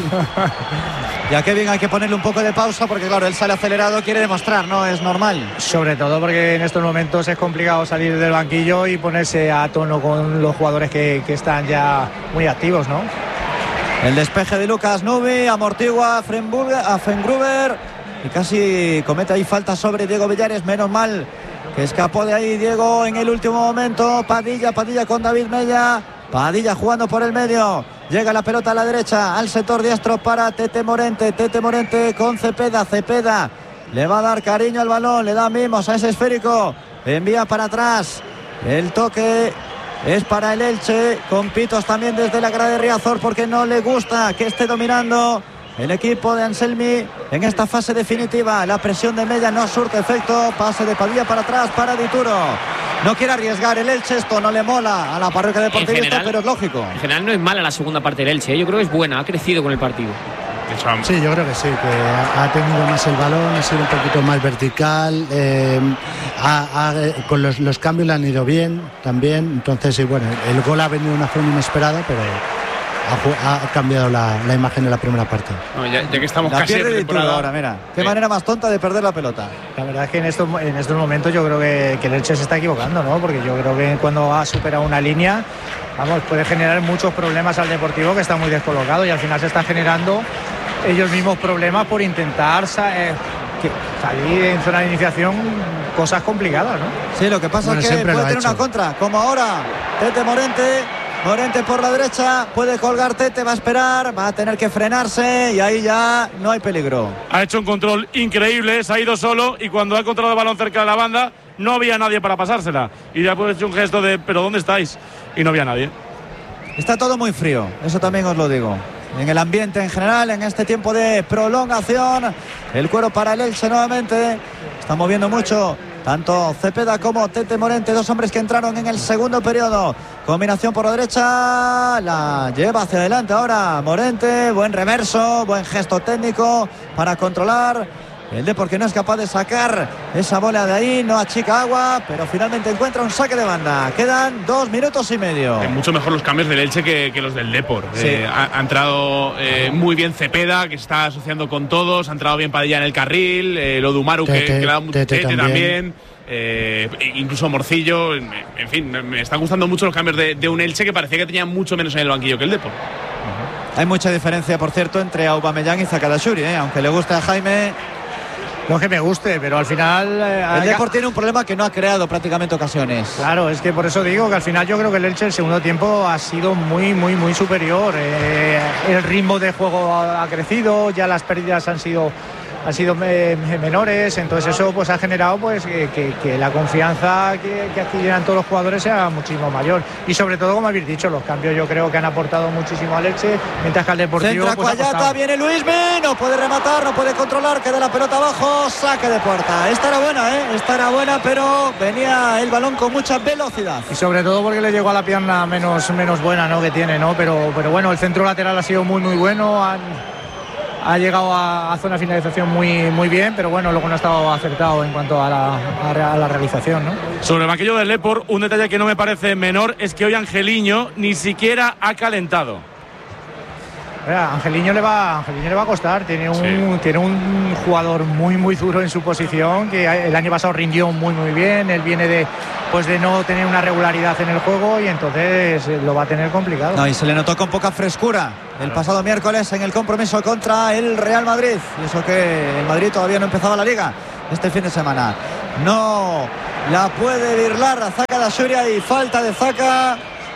Y a Kevin hay que ponerle un poco de pausa porque claro, él sale acelerado, quiere demostrar, no es normal. Sobre todo porque en estos momentos es complicado salir del banquillo y ponerse a tono con los jugadores que, que están ya muy activos, ¿no? El despeje de Lucas Nubi, amortigua a Frenburg- a Fengruber y casi comete ahí falta sobre Diego Villares, menos mal que escapó de ahí Diego en el último momento. Padilla, Padilla con David Mella, Padilla jugando por el medio, llega la pelota a la derecha, al sector diestro para Tete Morente, Tete Morente con Cepeda, Cepeda le va a dar cariño al balón, le da mimos a ese esférico, envía para atrás, el toque es para el Elche, con pitos también desde la grada de Riazor porque no le gusta que esté dominando el equipo de Anselmi en esta fase definitiva. La presión de Mella no surte efecto, pase de Padilla para atrás para Dituro. No quiere arriesgar el Elche, esto no le mola a la parroquia deportivista, pero es lógico. En general no es mala la segunda parte del Elche, ¿eh? Yo creo que es buena, ha crecido con el partido. Sí, yo creo que sí, que ha tenido más el balón, ha sido un poquito más vertical, eh, ha, ha, con los, los cambios le han ido bien también, entonces sí, bueno, el gol ha venido de una forma inesperada, pero ha, ha cambiado la, la imagen de la primera parte. No, ya, ya que estamos La casi en pierde Dituro temporada. ahora, mira. Qué Sí. manera más tonta de perder la pelota. La verdad es que en estos, en estos momentos yo creo que, que el Elche se está equivocando, ¿no? Porque yo creo que cuando ha superado una línea, vamos, puede generar muchos problemas al Deportivo, que está muy descolocado, y al final se está generando ellos mismos problemas por intentar sa- eh, que salir en zona de iniciación, cosas complicadas, ¿no? Sí, lo que pasa Bueno, es que siempre puede lo ha tener hecho. una contra, como ahora Tete Morente, Morente por la derecha, puede colgar Tete, va a esperar, va a tener que frenarse y ahí ya no hay peligro. Ha hecho un control increíble, se ha ido solo y cuando ha encontrado el balón cerca de la banda no había nadie para pasársela. Y ya ha hecho un gesto de ¿pero dónde estáis? Y no había nadie. Está todo muy frío, eso también os lo digo. En el ambiente en general, en este tiempo de prolongación, el cuero para el Elche nuevamente. Está moviendo mucho tanto Cepeda como Tete Morente, dos hombres que entraron en el segundo periodo. Combinación por la derecha, la lleva hacia adelante ahora Morente, buen reverso, buen gesto técnico para controlar. El Depor que no es capaz de sacar esa bola de ahí, no achica agua, pero finalmente encuentra un saque de banda. Quedan dos minutos y medio. Eh, mucho mejor los cambios del Elche que, que los del Depor. Sí. Eh, ha, ha entrado eh, muy bien Cepeda, que se está asociando con todos. Ha entrado bien Padilla en el carril. Eh, lo de Umaru, que, Tete, que le da mucho Tete Tete también. también. Eh, incluso Morcillo. En, en fin, me, me están gustando mucho los cambios de, de un Elche que parecía que tenía mucho menos en el banquillo que el Depor. Hay mucha diferencia, por cierto, entre Aubameyang y Zakadashuri, ¿eh? Aunque le guste a Jaime. No es que me guste, pero al final... eh, El hay- Depor tiene un problema que no ha creado prácticamente ocasiones. Claro, es que por eso digo que al final yo creo que el Elche el segundo tiempo ha sido muy, muy, muy superior. Eh, el ritmo de juego ha, ha crecido, ya las pérdidas han sido han sido eh, menores, entonces eso pues ha generado pues que, que- que la confianza que, que adquieran todos los jugadores sea muchísimo mayor. Y sobre todo, como habéis dicho, los cambios yo creo que han aportado muchísimo al Elche, mientras que al Deportivo Centra pues, ha Cuayata, costado. viene Luismi, no puede rematar, no puede controlar, queda la pelota abajo, saque de puerta. Esta era buena, ¿eh? Esta era buena, pero venía el balón con mucha velocidad. Y sobre todo porque le llegó a la pierna menos, menos buena, ¿no? que tiene, ¿no? Pero, pero bueno, el centro lateral ha sido muy muy bueno, han, ha llegado a, a zona de finalización muy, muy bien, pero bueno, luego no ha estado acertado en cuanto a la, a re- a la realización, ¿no? Sobre el banquillo del Depor, un detalle que no me parece menor es que hoy Angeliño ni siquiera ha calentado. Mira, Angeliño le va, Angeliño le va a costar. Tiene un, sí. tiene un jugador muy muy duro en su posición, que el año pasado rindió muy muy bien. Él viene de pues de no tener una regularidad en el juego y entonces lo va a tener complicado. No, y se le notó con poca frescura el pasado miércoles en el compromiso contra el Real Madrid. Y eso que el Madrid todavía no empezaba la Liga este fin de semana. No la puede birlar a Zaka Dashuria y falta de Zaka.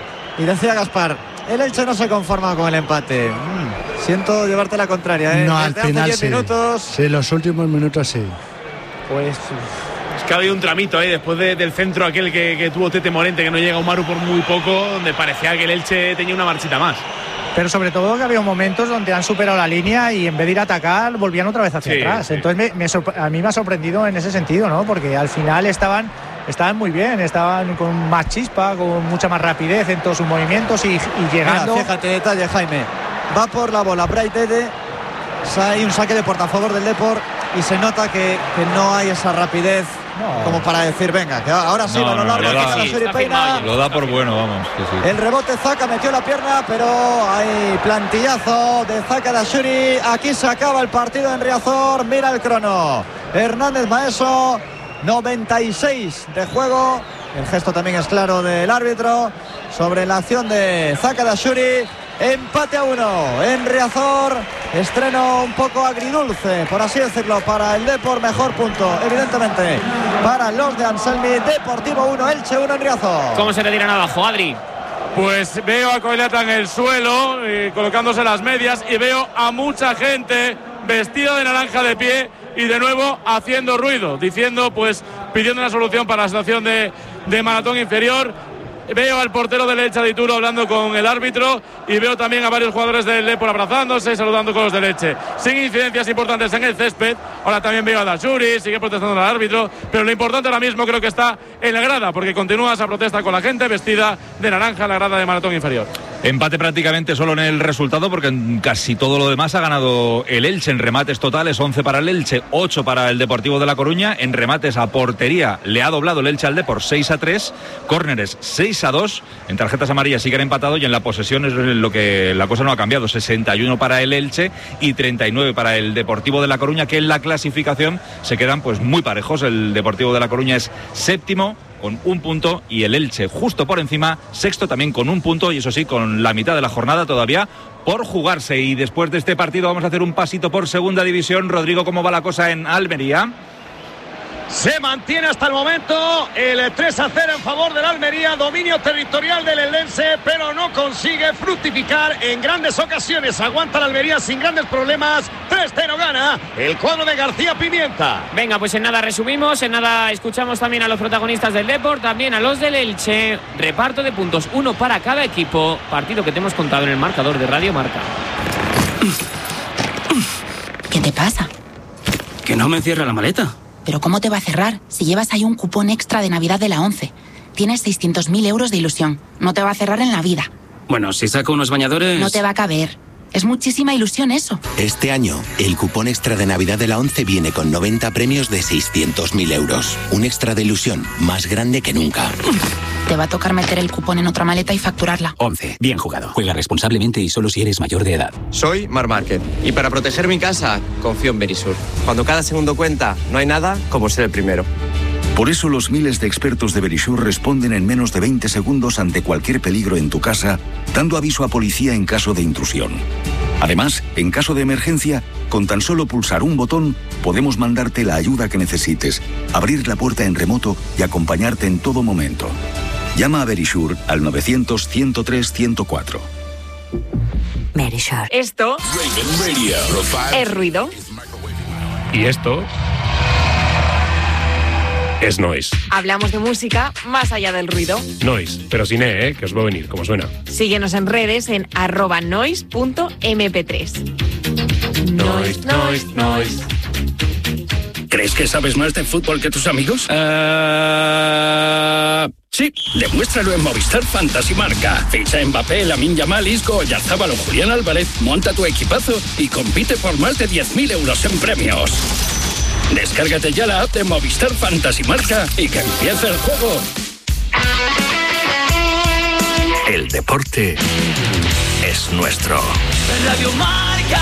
Y decía Gaspar, el Elche no se conforma con el empate. Mm, siento llevarte la contraria, ¿eh? No, al Desde final hace sí. minutos. Sí, los últimos minutos sí. Pues... Es que ha habido un tramito ahí después de, del centro aquel que, que tuvo Tete Morente, que no llega Umaru por muy poco, donde parecía que el Elche tenía una marchita más. Pero sobre todo que había momentos donde han superado la línea y en vez de ir a atacar volvían otra vez hacia sí, atrás. Sí. Entonces me, me a mí me ha sorprendido en ese sentido, ¿no? Porque al final estaban estaban muy bien, estaban con más chispa, con mucha más rapidez en todos sus movimientos y, y llegando. Mira, fíjate, detalle, Jaime. Va por la bola Brais Dede. Hay un saque de puerta a favor del Depor y se nota que, que no hay esa rapidez. No. Como para decir, venga, que ahora sí, no, balón no, largo, lo, da, sí, Peina. lo da por bueno, vamos. Que sí. El rebote Zaka metió la pierna, pero hay plantillazo de Zaka Dashuri. Aquí se acaba el partido en Riazor. Mira el crono. Hernández Maeso, noventa y seis de juego. El gesto también es claro del árbitro sobre la acción de Zaka Dashuri. Empate a uno en Riazor. Estreno un poco agridulce, por así decirlo, para el Depor. Mejor punto, evidentemente, para los de Anselmi. Deportivo uno, Elche uno en Riazor. ¿Cómo se retiran abajo, Adri? Pues veo a Coeleta en el suelo, eh, colocándose las medias, y veo a mucha gente vestida de naranja de pie y de nuevo haciendo ruido, diciendo, pues, pidiendo una solución para la situación de, de Maratón Inferior. Veo al portero del Elche Dituro hablando con el árbitro y veo también a varios jugadores del Depor abrazándose y saludando con los del Elche. Sin incidencias importantes en el césped. Ahora también veo a Dashuri, sigue protestando al árbitro, pero lo importante ahora mismo creo que está en la grada, porque continúa esa protesta con la gente vestida de naranja en la grada de Maratón Inferior. Empate prácticamente solo en el resultado, porque en casi todo lo demás ha ganado el Elche. En remates totales, once para el Elche, ocho para el Deportivo de La Coruña. En remates a portería le ha doblado el Elche al Depor seis a tres. Córneres seis a dos. En tarjetas amarillas sí que han empatado, y en la posesión es lo que la cosa no ha cambiado. sesenta y uno para el Elche y treinta y nueve para el Deportivo de La Coruña, que en la clasificación se quedan pues muy parejos. El Deportivo de La Coruña es séptimo con un punto y el Elche justo por encima, sexto también con un punto, y eso sí, con la mitad de la jornada todavía por jugarse. Y después de este partido vamos a hacer un pasito por segunda división. Rodrigo, ¿cómo va la cosa en Almería? Se mantiene hasta el momento el tres a cero en favor del Almería, dominio territorial del Eldense, pero no consigue fructificar en grandes ocasiones. Aguanta la Almería sin grandes problemas. tres cero gana el cuadro de García Pimienta. Venga, pues en nada resumimos, en nada escuchamos también a los protagonistas del Depor, también a los del Elche. Reparto de puntos, uno para cada equipo. Partido que te hemos contado en el marcador de Radio Marca. ¿Qué te pasa? Que no me cierra la maleta. ¿Pero cómo te va a cerrar si llevas ahí un cupón extra de Navidad de la ONCE? Tienes seiscientos mil euros de ilusión. No te va a cerrar en la vida. Bueno, si saco unos bañadores... No te va a caber. Es muchísima ilusión eso. Este año, el cupón extra de Navidad de la ONCE viene con noventa premios de seiscientos mil euros. Un extra de ilusión más grande que nunca. Te va a tocar meter el cupón en otra maleta y facturarla. ONCE. Bien jugado. Juega responsablemente y solo si eres mayor de edad. Soy Mar Márquez y para proteger mi casa, confío en Verisur. Cuando cada segundo cuenta, no hay nada como ser el primero. Por eso los miles de expertos de Verisur responden en menos de veinte segundos ante cualquier peligro en tu casa, dando aviso a policía en caso de intrusión. Además, en caso de emergencia, con tan solo pulsar un botón, podemos mandarte la ayuda que necesites, abrir la puerta en remoto y acompañarte en todo momento. Llama a Verisur al novecientos, ciento tres, ciento cuatro. Verisur. Esto es ruido. Y esto es noise. Hablamos de música más allá del ruido. Noise, pero sin E, ¿eh? Que os va a venir, como suena. Síguenos en redes en arroba noise punto eme pe tres. Noise, noise, noise. ¿Crees que sabes más de fútbol que tus amigos? Uh... Sí, demuéstralo en Movistar Fantasy Marca. Ficha a Mbappé, Lamine Yamal, Isco, Oyarzabal o Julián Álvarez, monta tu equipazo y compite por más de diez mil euros en premios. Descárgate ya la app de Movistar Fantasy Marca y que empiece el juego. El deporte es nuestro. Radio Marca.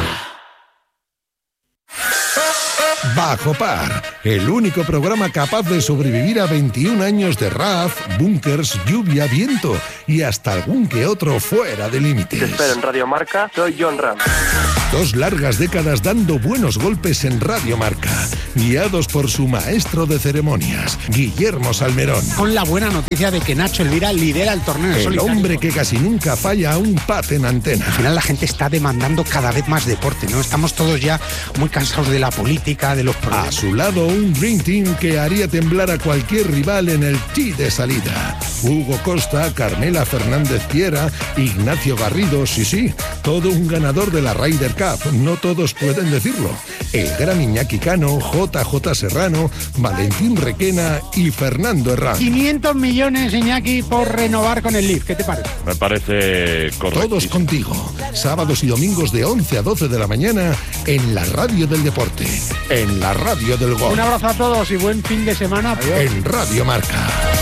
Bajo Par, el único programa capaz de sobrevivir a veintiún años de R A F, búnkers, lluvia, viento y hasta algún que otro fuera de límites. Te espero en Radio Marca, soy John Ram. Dos largas décadas dando buenos golpes en Radio Marca, guiados por su maestro de ceremonias, Guillermo Salmerón. Con la buena noticia de que Nacho Elvira lidera el torneo. El solitario. hombre que casi nunca falla a un pat en antena. Al final la gente está demandando cada vez más deporte, ¿no? Estamos todos ya muy cansados de la política, de los problemas. A su lado un Dream Team que haría temblar a cualquier rival en el tee de salida. Hugo Costa, Carmela Fernández Piera, Ignacio Garrido, sí, sí, todo un ganador de la Ryder Cup, no todos pueden decirlo. El gran Iñaki Cano, J J Serrano, Valentín Requena y Fernando Herrán. quinientos millones, Iñaki, por renovar con el Leaf, ¿qué te parece? Me parece correcto. Todos contigo, sábados y domingos de once a doce de la mañana en la radio del deporte, en la radio del gol. Un abrazo a todos y buen fin de semana. Adiós. En Radio Marca.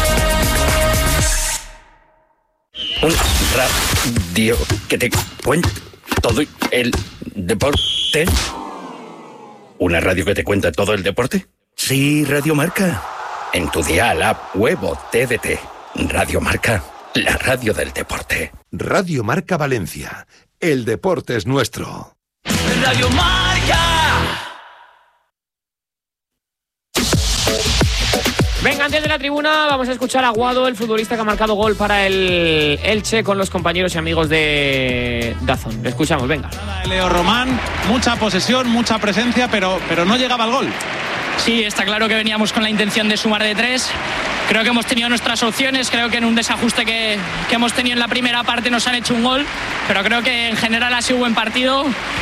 Un radio que te cuenta todo el deporte. ¿Una radio que te cuenta todo el deporte? Sí, Radio Marca. En tu dial, app, web o T D T. Radio Marca, la radio del deporte. Radio Marca Valencia. El deporte es nuestro. Radio Marca. Venga, antes de la tribuna vamos a escuchar a Guado, el futbolista que ha marcado gol para el Elche con los compañeros y amigos de Dazón. Le escuchamos, venga. Leo Román, mucha posesión, mucha presencia, pero, pero no llegaba al gol. Sí, está claro que veníamos con la intención de sumar de tres. Creo que hemos tenido nuestras opciones, creo que en un desajuste que, que hemos tenido en la primera parte nos han hecho un gol, pero creo que en general ha sido un buen partido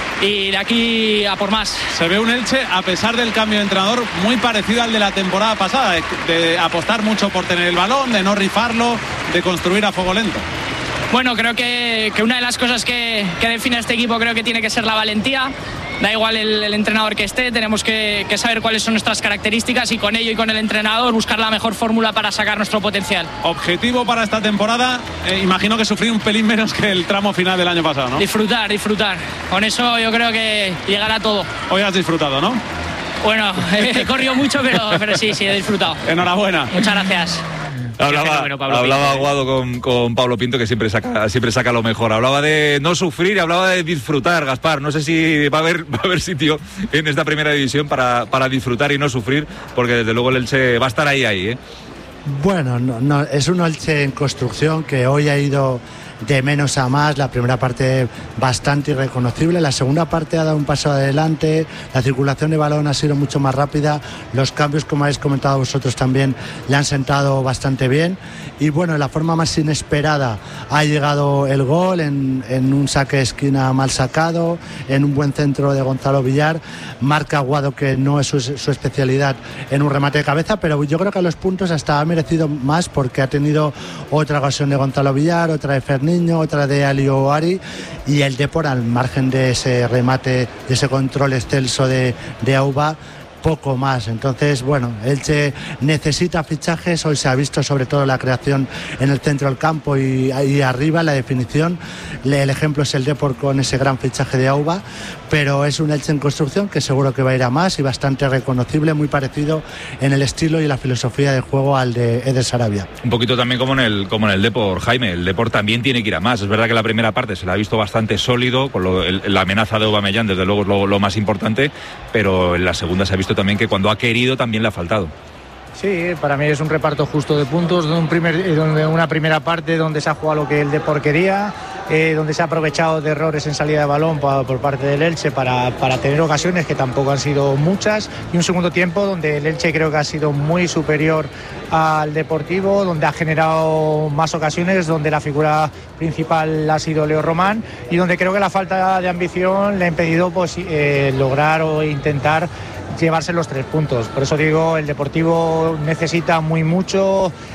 y de aquí a por más. Se ve un Elche, a pesar del cambio de entrenador, muy parecido al de la temporada pasada, de, de apostar mucho por tener el balón, de no rifarlo, de construir a fuego lento. Bueno, creo que, que una de las cosas que, que define a este equipo creo que tiene que ser la valentía. Da igual el, el entrenador que esté, tenemos que, que saber cuáles son nuestras características y con ello y con el entrenador buscar la mejor fórmula para sacar nuestro potencial. Objetivo para esta temporada, eh, imagino que sufrir un pelín menos que el tramo final del año pasado, ¿no? Disfrutar, disfrutar. Con eso yo creo que llegará todo. Hoy has disfrutado, ¿no? Bueno, he corrido mucho, pero, pero sí, sí, he disfrutado. Enhorabuena. Muchas gracias. Hablaba, hablaba Aguado con, con Pablo Pinto, que siempre saca, siempre saca lo mejor. Hablaba de no sufrir y hablaba de disfrutar, Gaspar. No sé si va a haber, va a haber sitio en esta primera división para, para disfrutar y no sufrir, porque desde luego el Elche va a estar ahí, ahí, ¿eh? Bueno, no, no, es un Elche en construcción que hoy ha ido de menos a más. La primera parte bastante irreconocible, la segunda parte ha dado un paso adelante, la circulación de balón ha sido mucho más rápida, los cambios, como habéis comentado vosotros también, le han sentado bastante bien y bueno, de la forma más inesperada ha llegado el gol en, en un saque de esquina mal sacado, en un buen centro de Gonzalo Villar. Marca Guado, que no es su, su especialidad, en un remate de cabeza, pero yo creo que a los puntos hasta ha merecido más porque ha tenido otra ocasión de Gonzalo Villar, otra de Fernando Niño, otra de Alio Ari, y el Depor, al margen de ese remate, de ese control excelso de, de Auba, poco más. Entonces, bueno, Elche necesita fichajes. Hoy se ha visto sobre todo la creación en el centro del campo y, y arriba, la definición. El ejemplo es el Depor con ese gran fichaje de Auba, pero es un Elche en construcción que seguro que va a ir a más y bastante reconocible, muy parecido en el estilo y la filosofía de juego al de Eder Sarabia. Un poquito también como en el como en el Depor, Jaime. El Depor también tiene que ir a más. Es verdad que la primera parte se la ha visto bastante sólido, con lo, el, la amenaza de Aubameyang desde luego es lo, lo más importante, pero en la segunda se ha visto también que cuando ha querido también le ha faltado. Sí, para mí es un reparto justo de puntos, de, un primer, de una primera parte donde se ha jugado lo que el Depor quería, eh, donde se ha aprovechado de errores en salida de balón por, por parte del Elche para, para tener ocasiones que tampoco han sido muchas, y un segundo tiempo donde el Elche creo que ha sido muy superior al Deportivo, donde ha generado más ocasiones, donde la figura principal ha sido Leo Román y donde creo que la falta de ambición le ha impedido pues, eh, lograr o intentar llevarse los tres puntos. Por eso digo, el Deportivo necesita muy mucho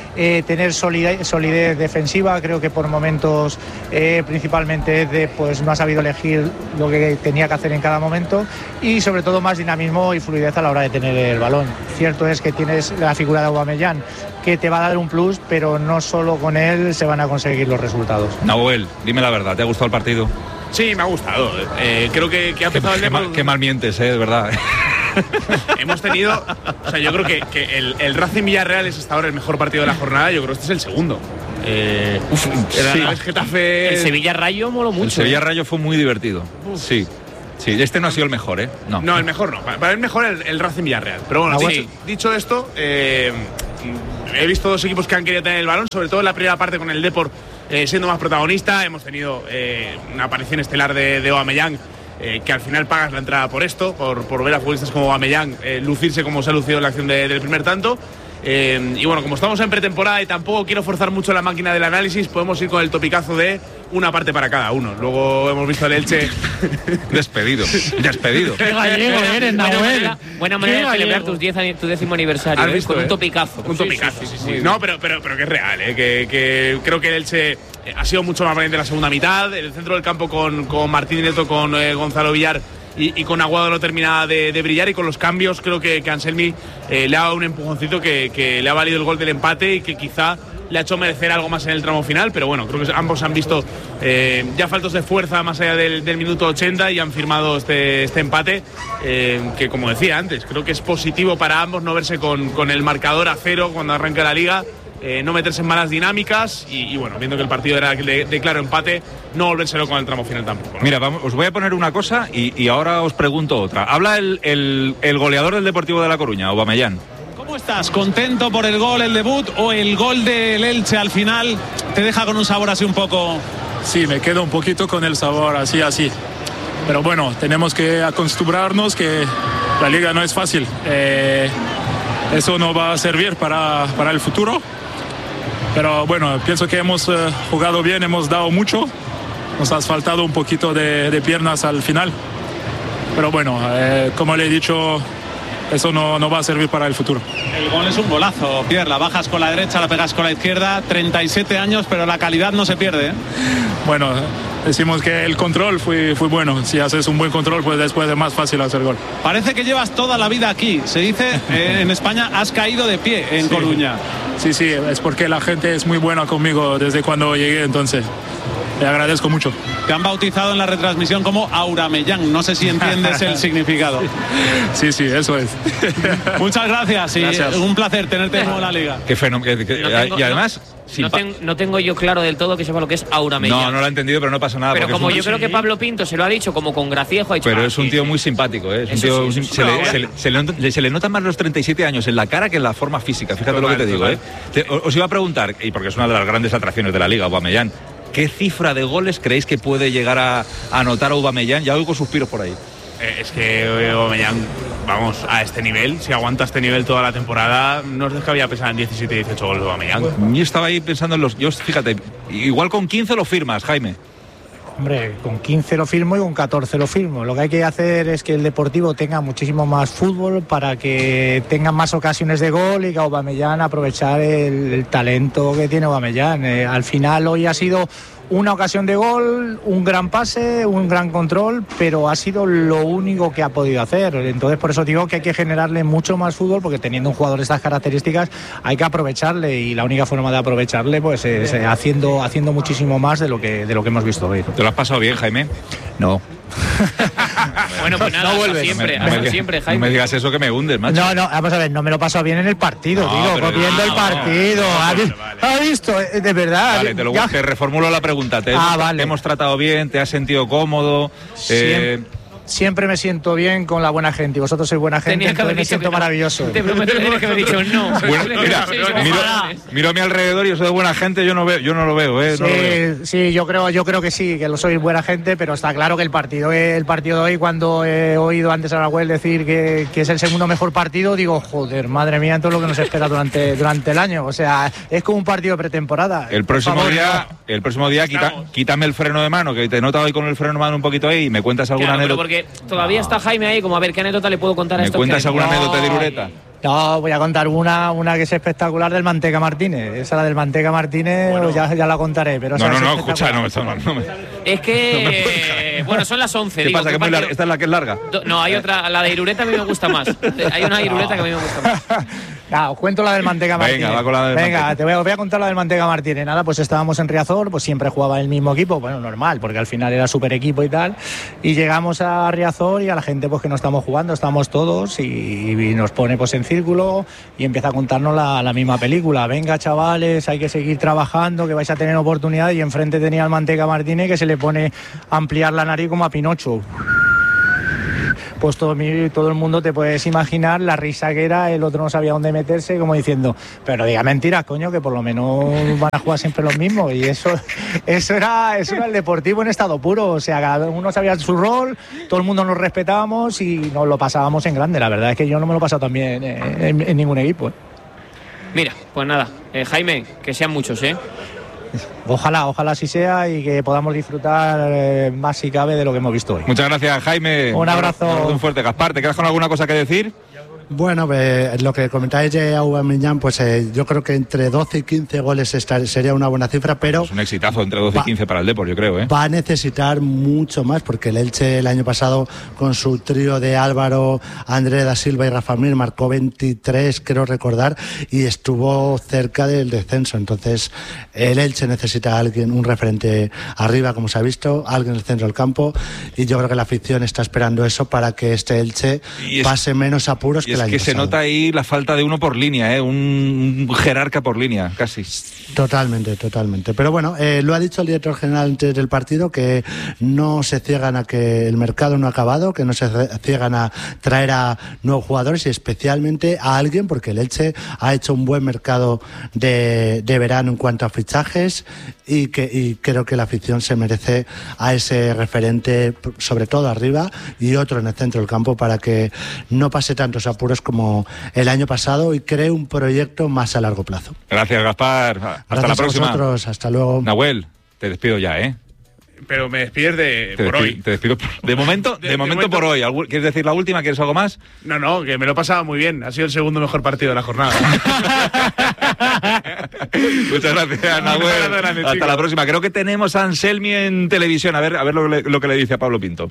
eh, tener solidez, solidez defensiva. Creo que por momentos eh, principalmente de, pues no ha sabido elegir lo que tenía que hacer en cada momento, y sobre todo más dinamismo y fluidez a la hora de tener el balón. Cierto es que tienes la figura de Aubameyang, que te va a dar un plus, pero no solo con él se van a conseguir los resultados. Nahuel, dime la verdad, ¿te ha gustado el partido? Sí, me ha gustado. Eh, creo que, que ha empezado el Qué, mal, qué mal mientes, eh, de verdad. Hemos tenido, o sea, yo creo que, que el, el Racing Villarreal es hasta ahora el mejor partido de la jornada. Yo creo que este es el segundo. Eh, Uf, era sí. el Getafe. El Sevilla Rayo moló mucho. El Sevilla ¿eh? Rayo fue muy divertido. Uf. Sí. Sí, este no ha sido el mejor, ¿eh? No, no el mejor no. Para el mejor el, el Racing Villarreal. Pero bueno, ah, dicho, bueno. dicho esto, eh, he visto dos equipos que han querido tener el balón, sobre todo en la primera parte con el Depor eh, siendo más protagonista. Hemos tenido eh, una aparición estelar de, de Aubameyang, eh, que al final pagas la entrada por esto, por, por ver a futbolistas como Aubameyang eh, lucirse como se ha lucido en la acción de, del primer tanto. Eh, y bueno, como estamos en pretemporada y tampoco quiero forzar mucho la máquina del análisis, podemos ir con el topicazo de una parte para cada uno. Luego hemos visto al Elche despedido, despedido. Qué gallego eres, Nahuel. Buena manera, buena manera de celebrar tus diez, tu décimo aniversario, ¿eh? Visto, con eh? un topicazo. Un topicazo, sí, sí, sí, sí. No, pero, pero, pero que es real, ¿eh? que, que creo que el Elche ha sido mucho más valiente en la segunda mitad. El centro del campo con, con Martín Neto, con eh, Gonzalo Villar Y, y con Aguado no termina de, de brillar, y con los cambios creo que, que Anselmi eh, le ha dado un empujoncito que, que le ha valido el gol del empate y que quizá le ha hecho merecer algo más en el tramo final. Pero bueno, creo que ambos han visto eh, ya faltos de fuerza más allá del, del minuto ochenta y han firmado este, este empate eh, que, como decía antes, creo que es positivo para ambos no verse con, con el marcador a cero cuando arranca la liga. Eh, no meterse en malas dinámicas y, y bueno, viendo que el partido era de, de claro empate, no volvérselo con el tramo final tampoco, ¿no? Mira, vamos, os voy a poner una cosa y, y ahora os pregunto otra. Habla el, el, el goleador del Deportivo de La Coruña, Aubameyang. ¿Cómo estás? ¿Contento por el gol, el debut, o el gol del Elche al final te deja con un sabor así un poco? Sí, me quedo un poquito con el sabor así, así. Pero bueno, tenemos que acostumbrarnos que la liga no es fácil. Eh, eso no va a servir para, para el futuro. Pero bueno, pienso que hemos eh, jugado bien, hemos dado mucho. Nos ha faltado un poquito de, de piernas al final. Pero bueno, eh, como le he dicho, eso no, no va a servir para el futuro. El gol es un golazo, Pierre. La bajas con la derecha, la pegas con la izquierda. treinta y siete años, pero la calidad no se pierde, ¿eh? Bueno, decimos que el control fue, fue bueno. Si haces un buen control, pues después es más fácil hacer gol. Parece que llevas toda la vida aquí. Se dice, eh, en España, has caído de pie en sí. Coruña. Sí, sí, es porque la gente es muy buena conmigo desde cuando llegué, entonces le agradezco mucho. Te han bautizado en la retransmisión como Aubameyang. No sé si entiendes el significado. Sí, sí, eso es. Muchas gracias y gracias. Un placer tenerte de nuevo en la liga. Qué fenómeno. No tengo, y además... No, no, ten, no tengo yo claro del todo que sepa lo que es Aubameyang. No, no lo he entendido, pero no pasa nada. Pero como un... yo creo que Pablo Pinto se lo ha dicho como con graciejo. Ha dicho, pero ah, es un sí, tío sí. muy simpático, ¿eh? Es un tío, sí, sí, se, no, le, se, le, se, le, se le notan más los treinta y siete años en la cara que en la forma física. Fíjate total, lo que te digo, ¿eh? Te, os iba a preguntar, y porque es una de las grandes atracciones de la liga, Aubameyang, ¿qué cifra de goles creéis que puede llegar a anotar Aubameyang? Ya oigo suspiros por ahí. Eh, es que Aubameyang, vamos, a este nivel, si aguanta este nivel toda la temporada, no os descabía pensar en diecisiete, dieciocho goles de Aubameyang. Yo estaba ahí pensando en los... Yo, fíjate, igual con quince lo firmas, Jaime. Hombre, con quince lo firmo y con catorce lo firmo. Lo que hay que hacer es que el Deportivo tenga muchísimo más fútbol para que tengan más ocasiones de gol y que Aubameyang aprovechar el, el talento que tiene Aubameyang. Eh, al final hoy ha sido una ocasión de gol, un gran pase, un gran control, pero ha sido lo único que ha podido hacer. Entonces por eso digo que hay que generarle mucho más fútbol, porque teniendo un jugador de estas características hay que aprovecharle, y la única forma de aprovecharle pues es eh, haciendo, haciendo muchísimo más de lo que, de lo que hemos visto hoy. ¿Te lo has pasado bien, Jaime? No. Bueno, pues nada, no hasta siempre, no me, hasta no siempre, Jaime. No me digas eso que me hundes, macho. No, no, vamos a ver, no me lo paso bien en el partido, no, digo, pero, viendo no, el partido. No, no, ¿Ha, vale, vale. ¿Ha visto? De verdad. Vale, te, lo, te reformulo la pregunta. Te, ah, hemos, vale. te hemos tratado bien, te has sentido cómodo. Siempre, eh, siempre me siento bien con la buena gente, y vosotros sois buena gente, entonces me siento maravilloso. Te prometo que tienes que haber dicho no. Bueno, mira, miro, miro a mi alrededor y yo soy de buena gente, yo no veo, yo no lo veo, ¿eh? Sí, no lo veo. sí, yo creo, yo creo que sí, que lo sois buena gente, pero está claro que el partido, el partido de hoy, cuando he oído antes a Nahuel decir que, que es el segundo mejor partido, digo, joder, madre mía, todo lo que nos espera durante, durante el año. O sea, es como un partido de pretemporada. El próximo favor, día, no. el próximo día quita, quítame el freno de mano, que te he notado hoy con el freno de mano un poquito ahí, y me cuentas alguna claro, anécdota. Porque todavía no. está Jaime ahí, como a ver qué anécdota le puedo contar a ¿Me este cuentas alguna no. anécdota de Irureta? No, voy a contar una, una que es espectacular del Manteca Martínez. Esa la del Manteca Martínez, bueno, ya, ya la contaré. Pero no, no, no, escucha, no, esto no, no me... Es que, no bueno, son las once. ¿Qué digo, pasa? Que muy larga. ¿Esta es la que es larga? No, hay otra, la de Irureta a mí me gusta más. Hay una Irureta que a mí me gusta más. Nada, os cuento la del Manteca Martínez. Venga, va con la del Venga, Manteca. te voy a, voy a contar la del Manteca Martínez. Nada, pues estábamos en Riazor, pues siempre jugaba el mismo equipo, bueno, normal, porque al final era super equipo y tal. Y llegamos a Riazor y a la gente pues que no estamos jugando, estamos todos y, y nos pone pues en círculo y empieza a contarnos la, la misma película. Venga, chavales, hay que seguir trabajando, que vais a tener oportunidad. Y enfrente tenía al Manteca Martínez que se le pone a ampliar la nariz como a Pinocho. Pues todo, todo el mundo te puedes imaginar la risa que era, el otro no sabía dónde meterse, como diciendo, pero diga mentiras, coño, que por lo menos van a jugar siempre los mismos. Y eso, eso era, eso era el Deportivo en estado puro, o sea, cada uno sabía su rol, todo el mundo nos respetábamos y nos lo pasábamos en grande. La verdad es que yo no me lo he pasado tan bien en, en, en ningún equipo, ¿eh? Mira, pues nada, eh, Jaime, que sean muchos, ¿eh? Ojalá, ojalá así sea y que podamos disfrutar eh, más si cabe de lo que hemos visto hoy. Muchas gracias, Jaime. Un abrazo. Un fuerte. Gaspar, ¿te quedas con alguna cosa que decir? Bueno, eh, lo que comentáis de Aubameyang, pues eh, yo creo que entre doce y quince goles esta, sería una buena cifra, pero... Es un exitazo entre doce y quince para el Depor, yo creo, ¿eh? Va a necesitar mucho más, porque el Elche el año pasado, con su trío de Álvaro, André da Silva y Rafa Mir, marcó veintitrés, creo recordar, y estuvo cerca del descenso. Entonces, el Elche necesita a alguien, un referente arriba, como se ha visto, alguien en el centro del campo, y yo creo que la afición está esperando eso para que este Elche es, pase menos apuros que es que se nota ahí la falta de uno por línea, ¿eh? un, un jerarca por línea, casi. Totalmente, totalmente. Pero bueno, eh, lo ha dicho el director general antes del partido, que no se ciegan a que el mercado no ha acabado, que no se ciegan a traer a nuevos jugadores y especialmente a alguien, porque el Elche ha hecho un buen mercado de, de verano en cuanto a fichajes y, que, y creo que la afición se merece a ese referente, sobre todo arriba y otro en el centro del campo, para que no pase tantos apuros como el año pasado y cree un proyecto más a largo plazo. Gracias, Gaspar. Hasta Gracias la próxima. A vosotros. Hasta luego. Nahuel, te despido ya, ¿eh? Pero me despides de, te por despido, hoy. Te despido por, de momento, de, de, de momento, momento por hoy. ¿Quieres decir la última? ¿Quieres algo más? No, no, que me lo he pasado muy bien. Ha sido el segundo mejor partido de la jornada. Muchas gracias, Nahuel. Grande, Hasta chico. La próxima. Creo que tenemos a Anselmi en televisión. A ver, a ver lo, lo que le dice a Pablo Pinto.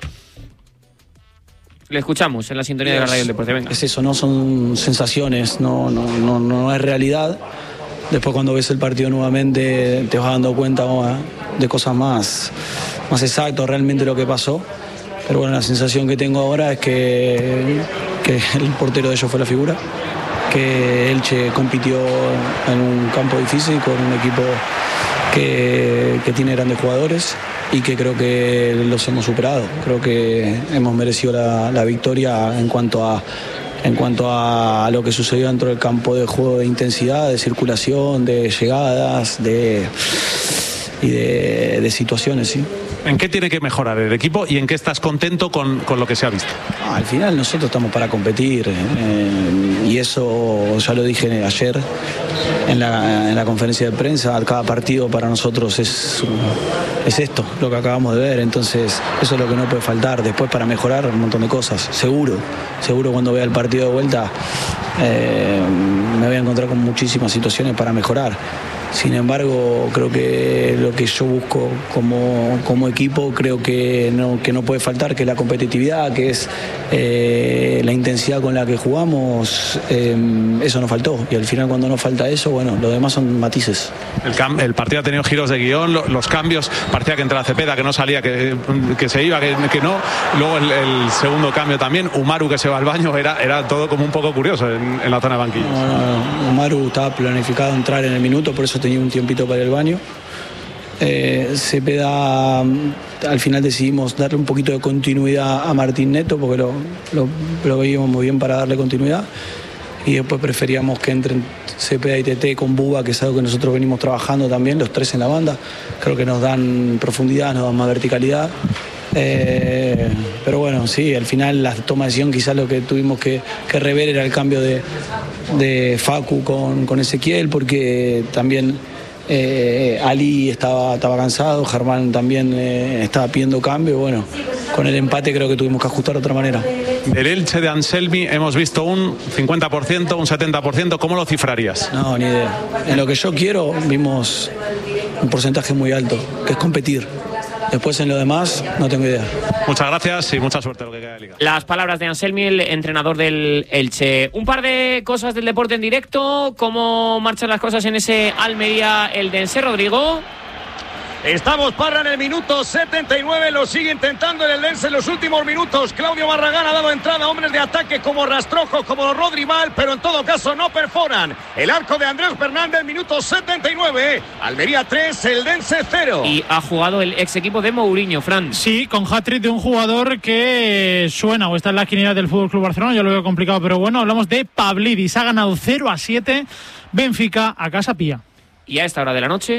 Le escuchamos en la sintonía de la radio del deporte. Venga. Es eso, no son sensaciones, no, no, no, no es realidad. Después cuando ves el partido nuevamente te vas dando cuenta de cosas más, más exactas, realmente lo que pasó. Pero bueno, la sensación que tengo ahora es que, que el portero de ellos fue la figura, que Elche compitió en un campo difícil con un equipo que, que tiene grandes jugadores y que creo que los hemos superado. Creo que hemos merecido la, la victoria en cuanto a en cuanto a lo que sucedió dentro del campo de juego, de intensidad, de circulación, de llegadas, de y de, de situaciones, sí. ¿En qué tiene que mejorar el equipo y en qué estás contento con, con lo que se ha visto? Ah, al final nosotros estamos para competir eh, y eso ya lo dije ayer en la, en la conferencia de prensa. Cada partido para nosotros es, es esto, lo que acabamos de ver. Entonces eso es lo que no puede faltar. Después para mejorar un montón de cosas, seguro. Seguro cuando vea el partido de vuelta eh, me voy a encontrar con muchísimas situaciones para mejorar. Sin embargo, creo que lo que yo busco como, como equipo, creo que no, que no puede faltar, que es la competitividad, que es eh, la intensidad con la que jugamos, eh, eso nos faltó. Y al final cuando nos falta eso, bueno, lo demás son matices. El, cam- el partido ha tenido giros de guión, lo, los cambios, parecía que entraba Cepeda, que no salía, que, que se iba, que, que no. Luego el, el segundo cambio también, Umaru que se va al baño, era, era todo como un poco curioso en, en la zona de banquillos. No, no, no. Umaru estaba planificado entrar en el minuto, por eso tenía un tiempito para el baño. Eh, Cepeda, al final decidimos darle un poquito de continuidad a Martín Neto porque lo, lo, lo veíamos muy bien para darle continuidad y después preferíamos que entren Cepeda y Tete con Buba, que es algo que nosotros venimos trabajando también, los tres en la banda. Creo que nos dan profundidad, nos dan más verticalidad. Eh, pero bueno, sí, al final la toma de decisión quizás lo que tuvimos que, que rever era el cambio de, de Facu con, con Ezequiel, porque también eh, Ali estaba, estaba cansado, Germán también eh, estaba pidiendo cambio. Bueno, con el empate creo que tuvimos que ajustar de otra manera. Del Elche de Anselmi hemos visto un cincuenta por ciento, un setenta por ciento. ¿Cómo lo cifrarías? No, ni idea. En lo que yo quiero vimos un porcentaje muy alto, que es competir. Después en lo demás no tengo idea. Muchas gracias y mucha suerte en lo que queda de liga. Las palabras de Anselmi, el entrenador del Elche. Un par de cosas del deporte en directo. ¿Cómo marchan las cosas en ese Almería Eldense, Rodrigo? Estamos, Parra, en el minuto setenta y nueve, lo sigue intentando el Eldense en los últimos minutos. Claudio Barragán ha dado entrada a hombres de ataque como Rastrojo, como Rodri Val, pero en todo caso no perforan el arco de Andrés Fernández, minuto setenta y nueve. Almería tres, Eldense cero. Y ha jugado el ex equipo de Mourinho, Fran. Sí, con hat-trick de un jugador que suena o está en la quiniela del F C Barcelona. Yo lo veo complicado, pero bueno, hablamos de Pavlidis. Ha ganado cero a siete Benfica a casa Pía. Y a esta hora de la noche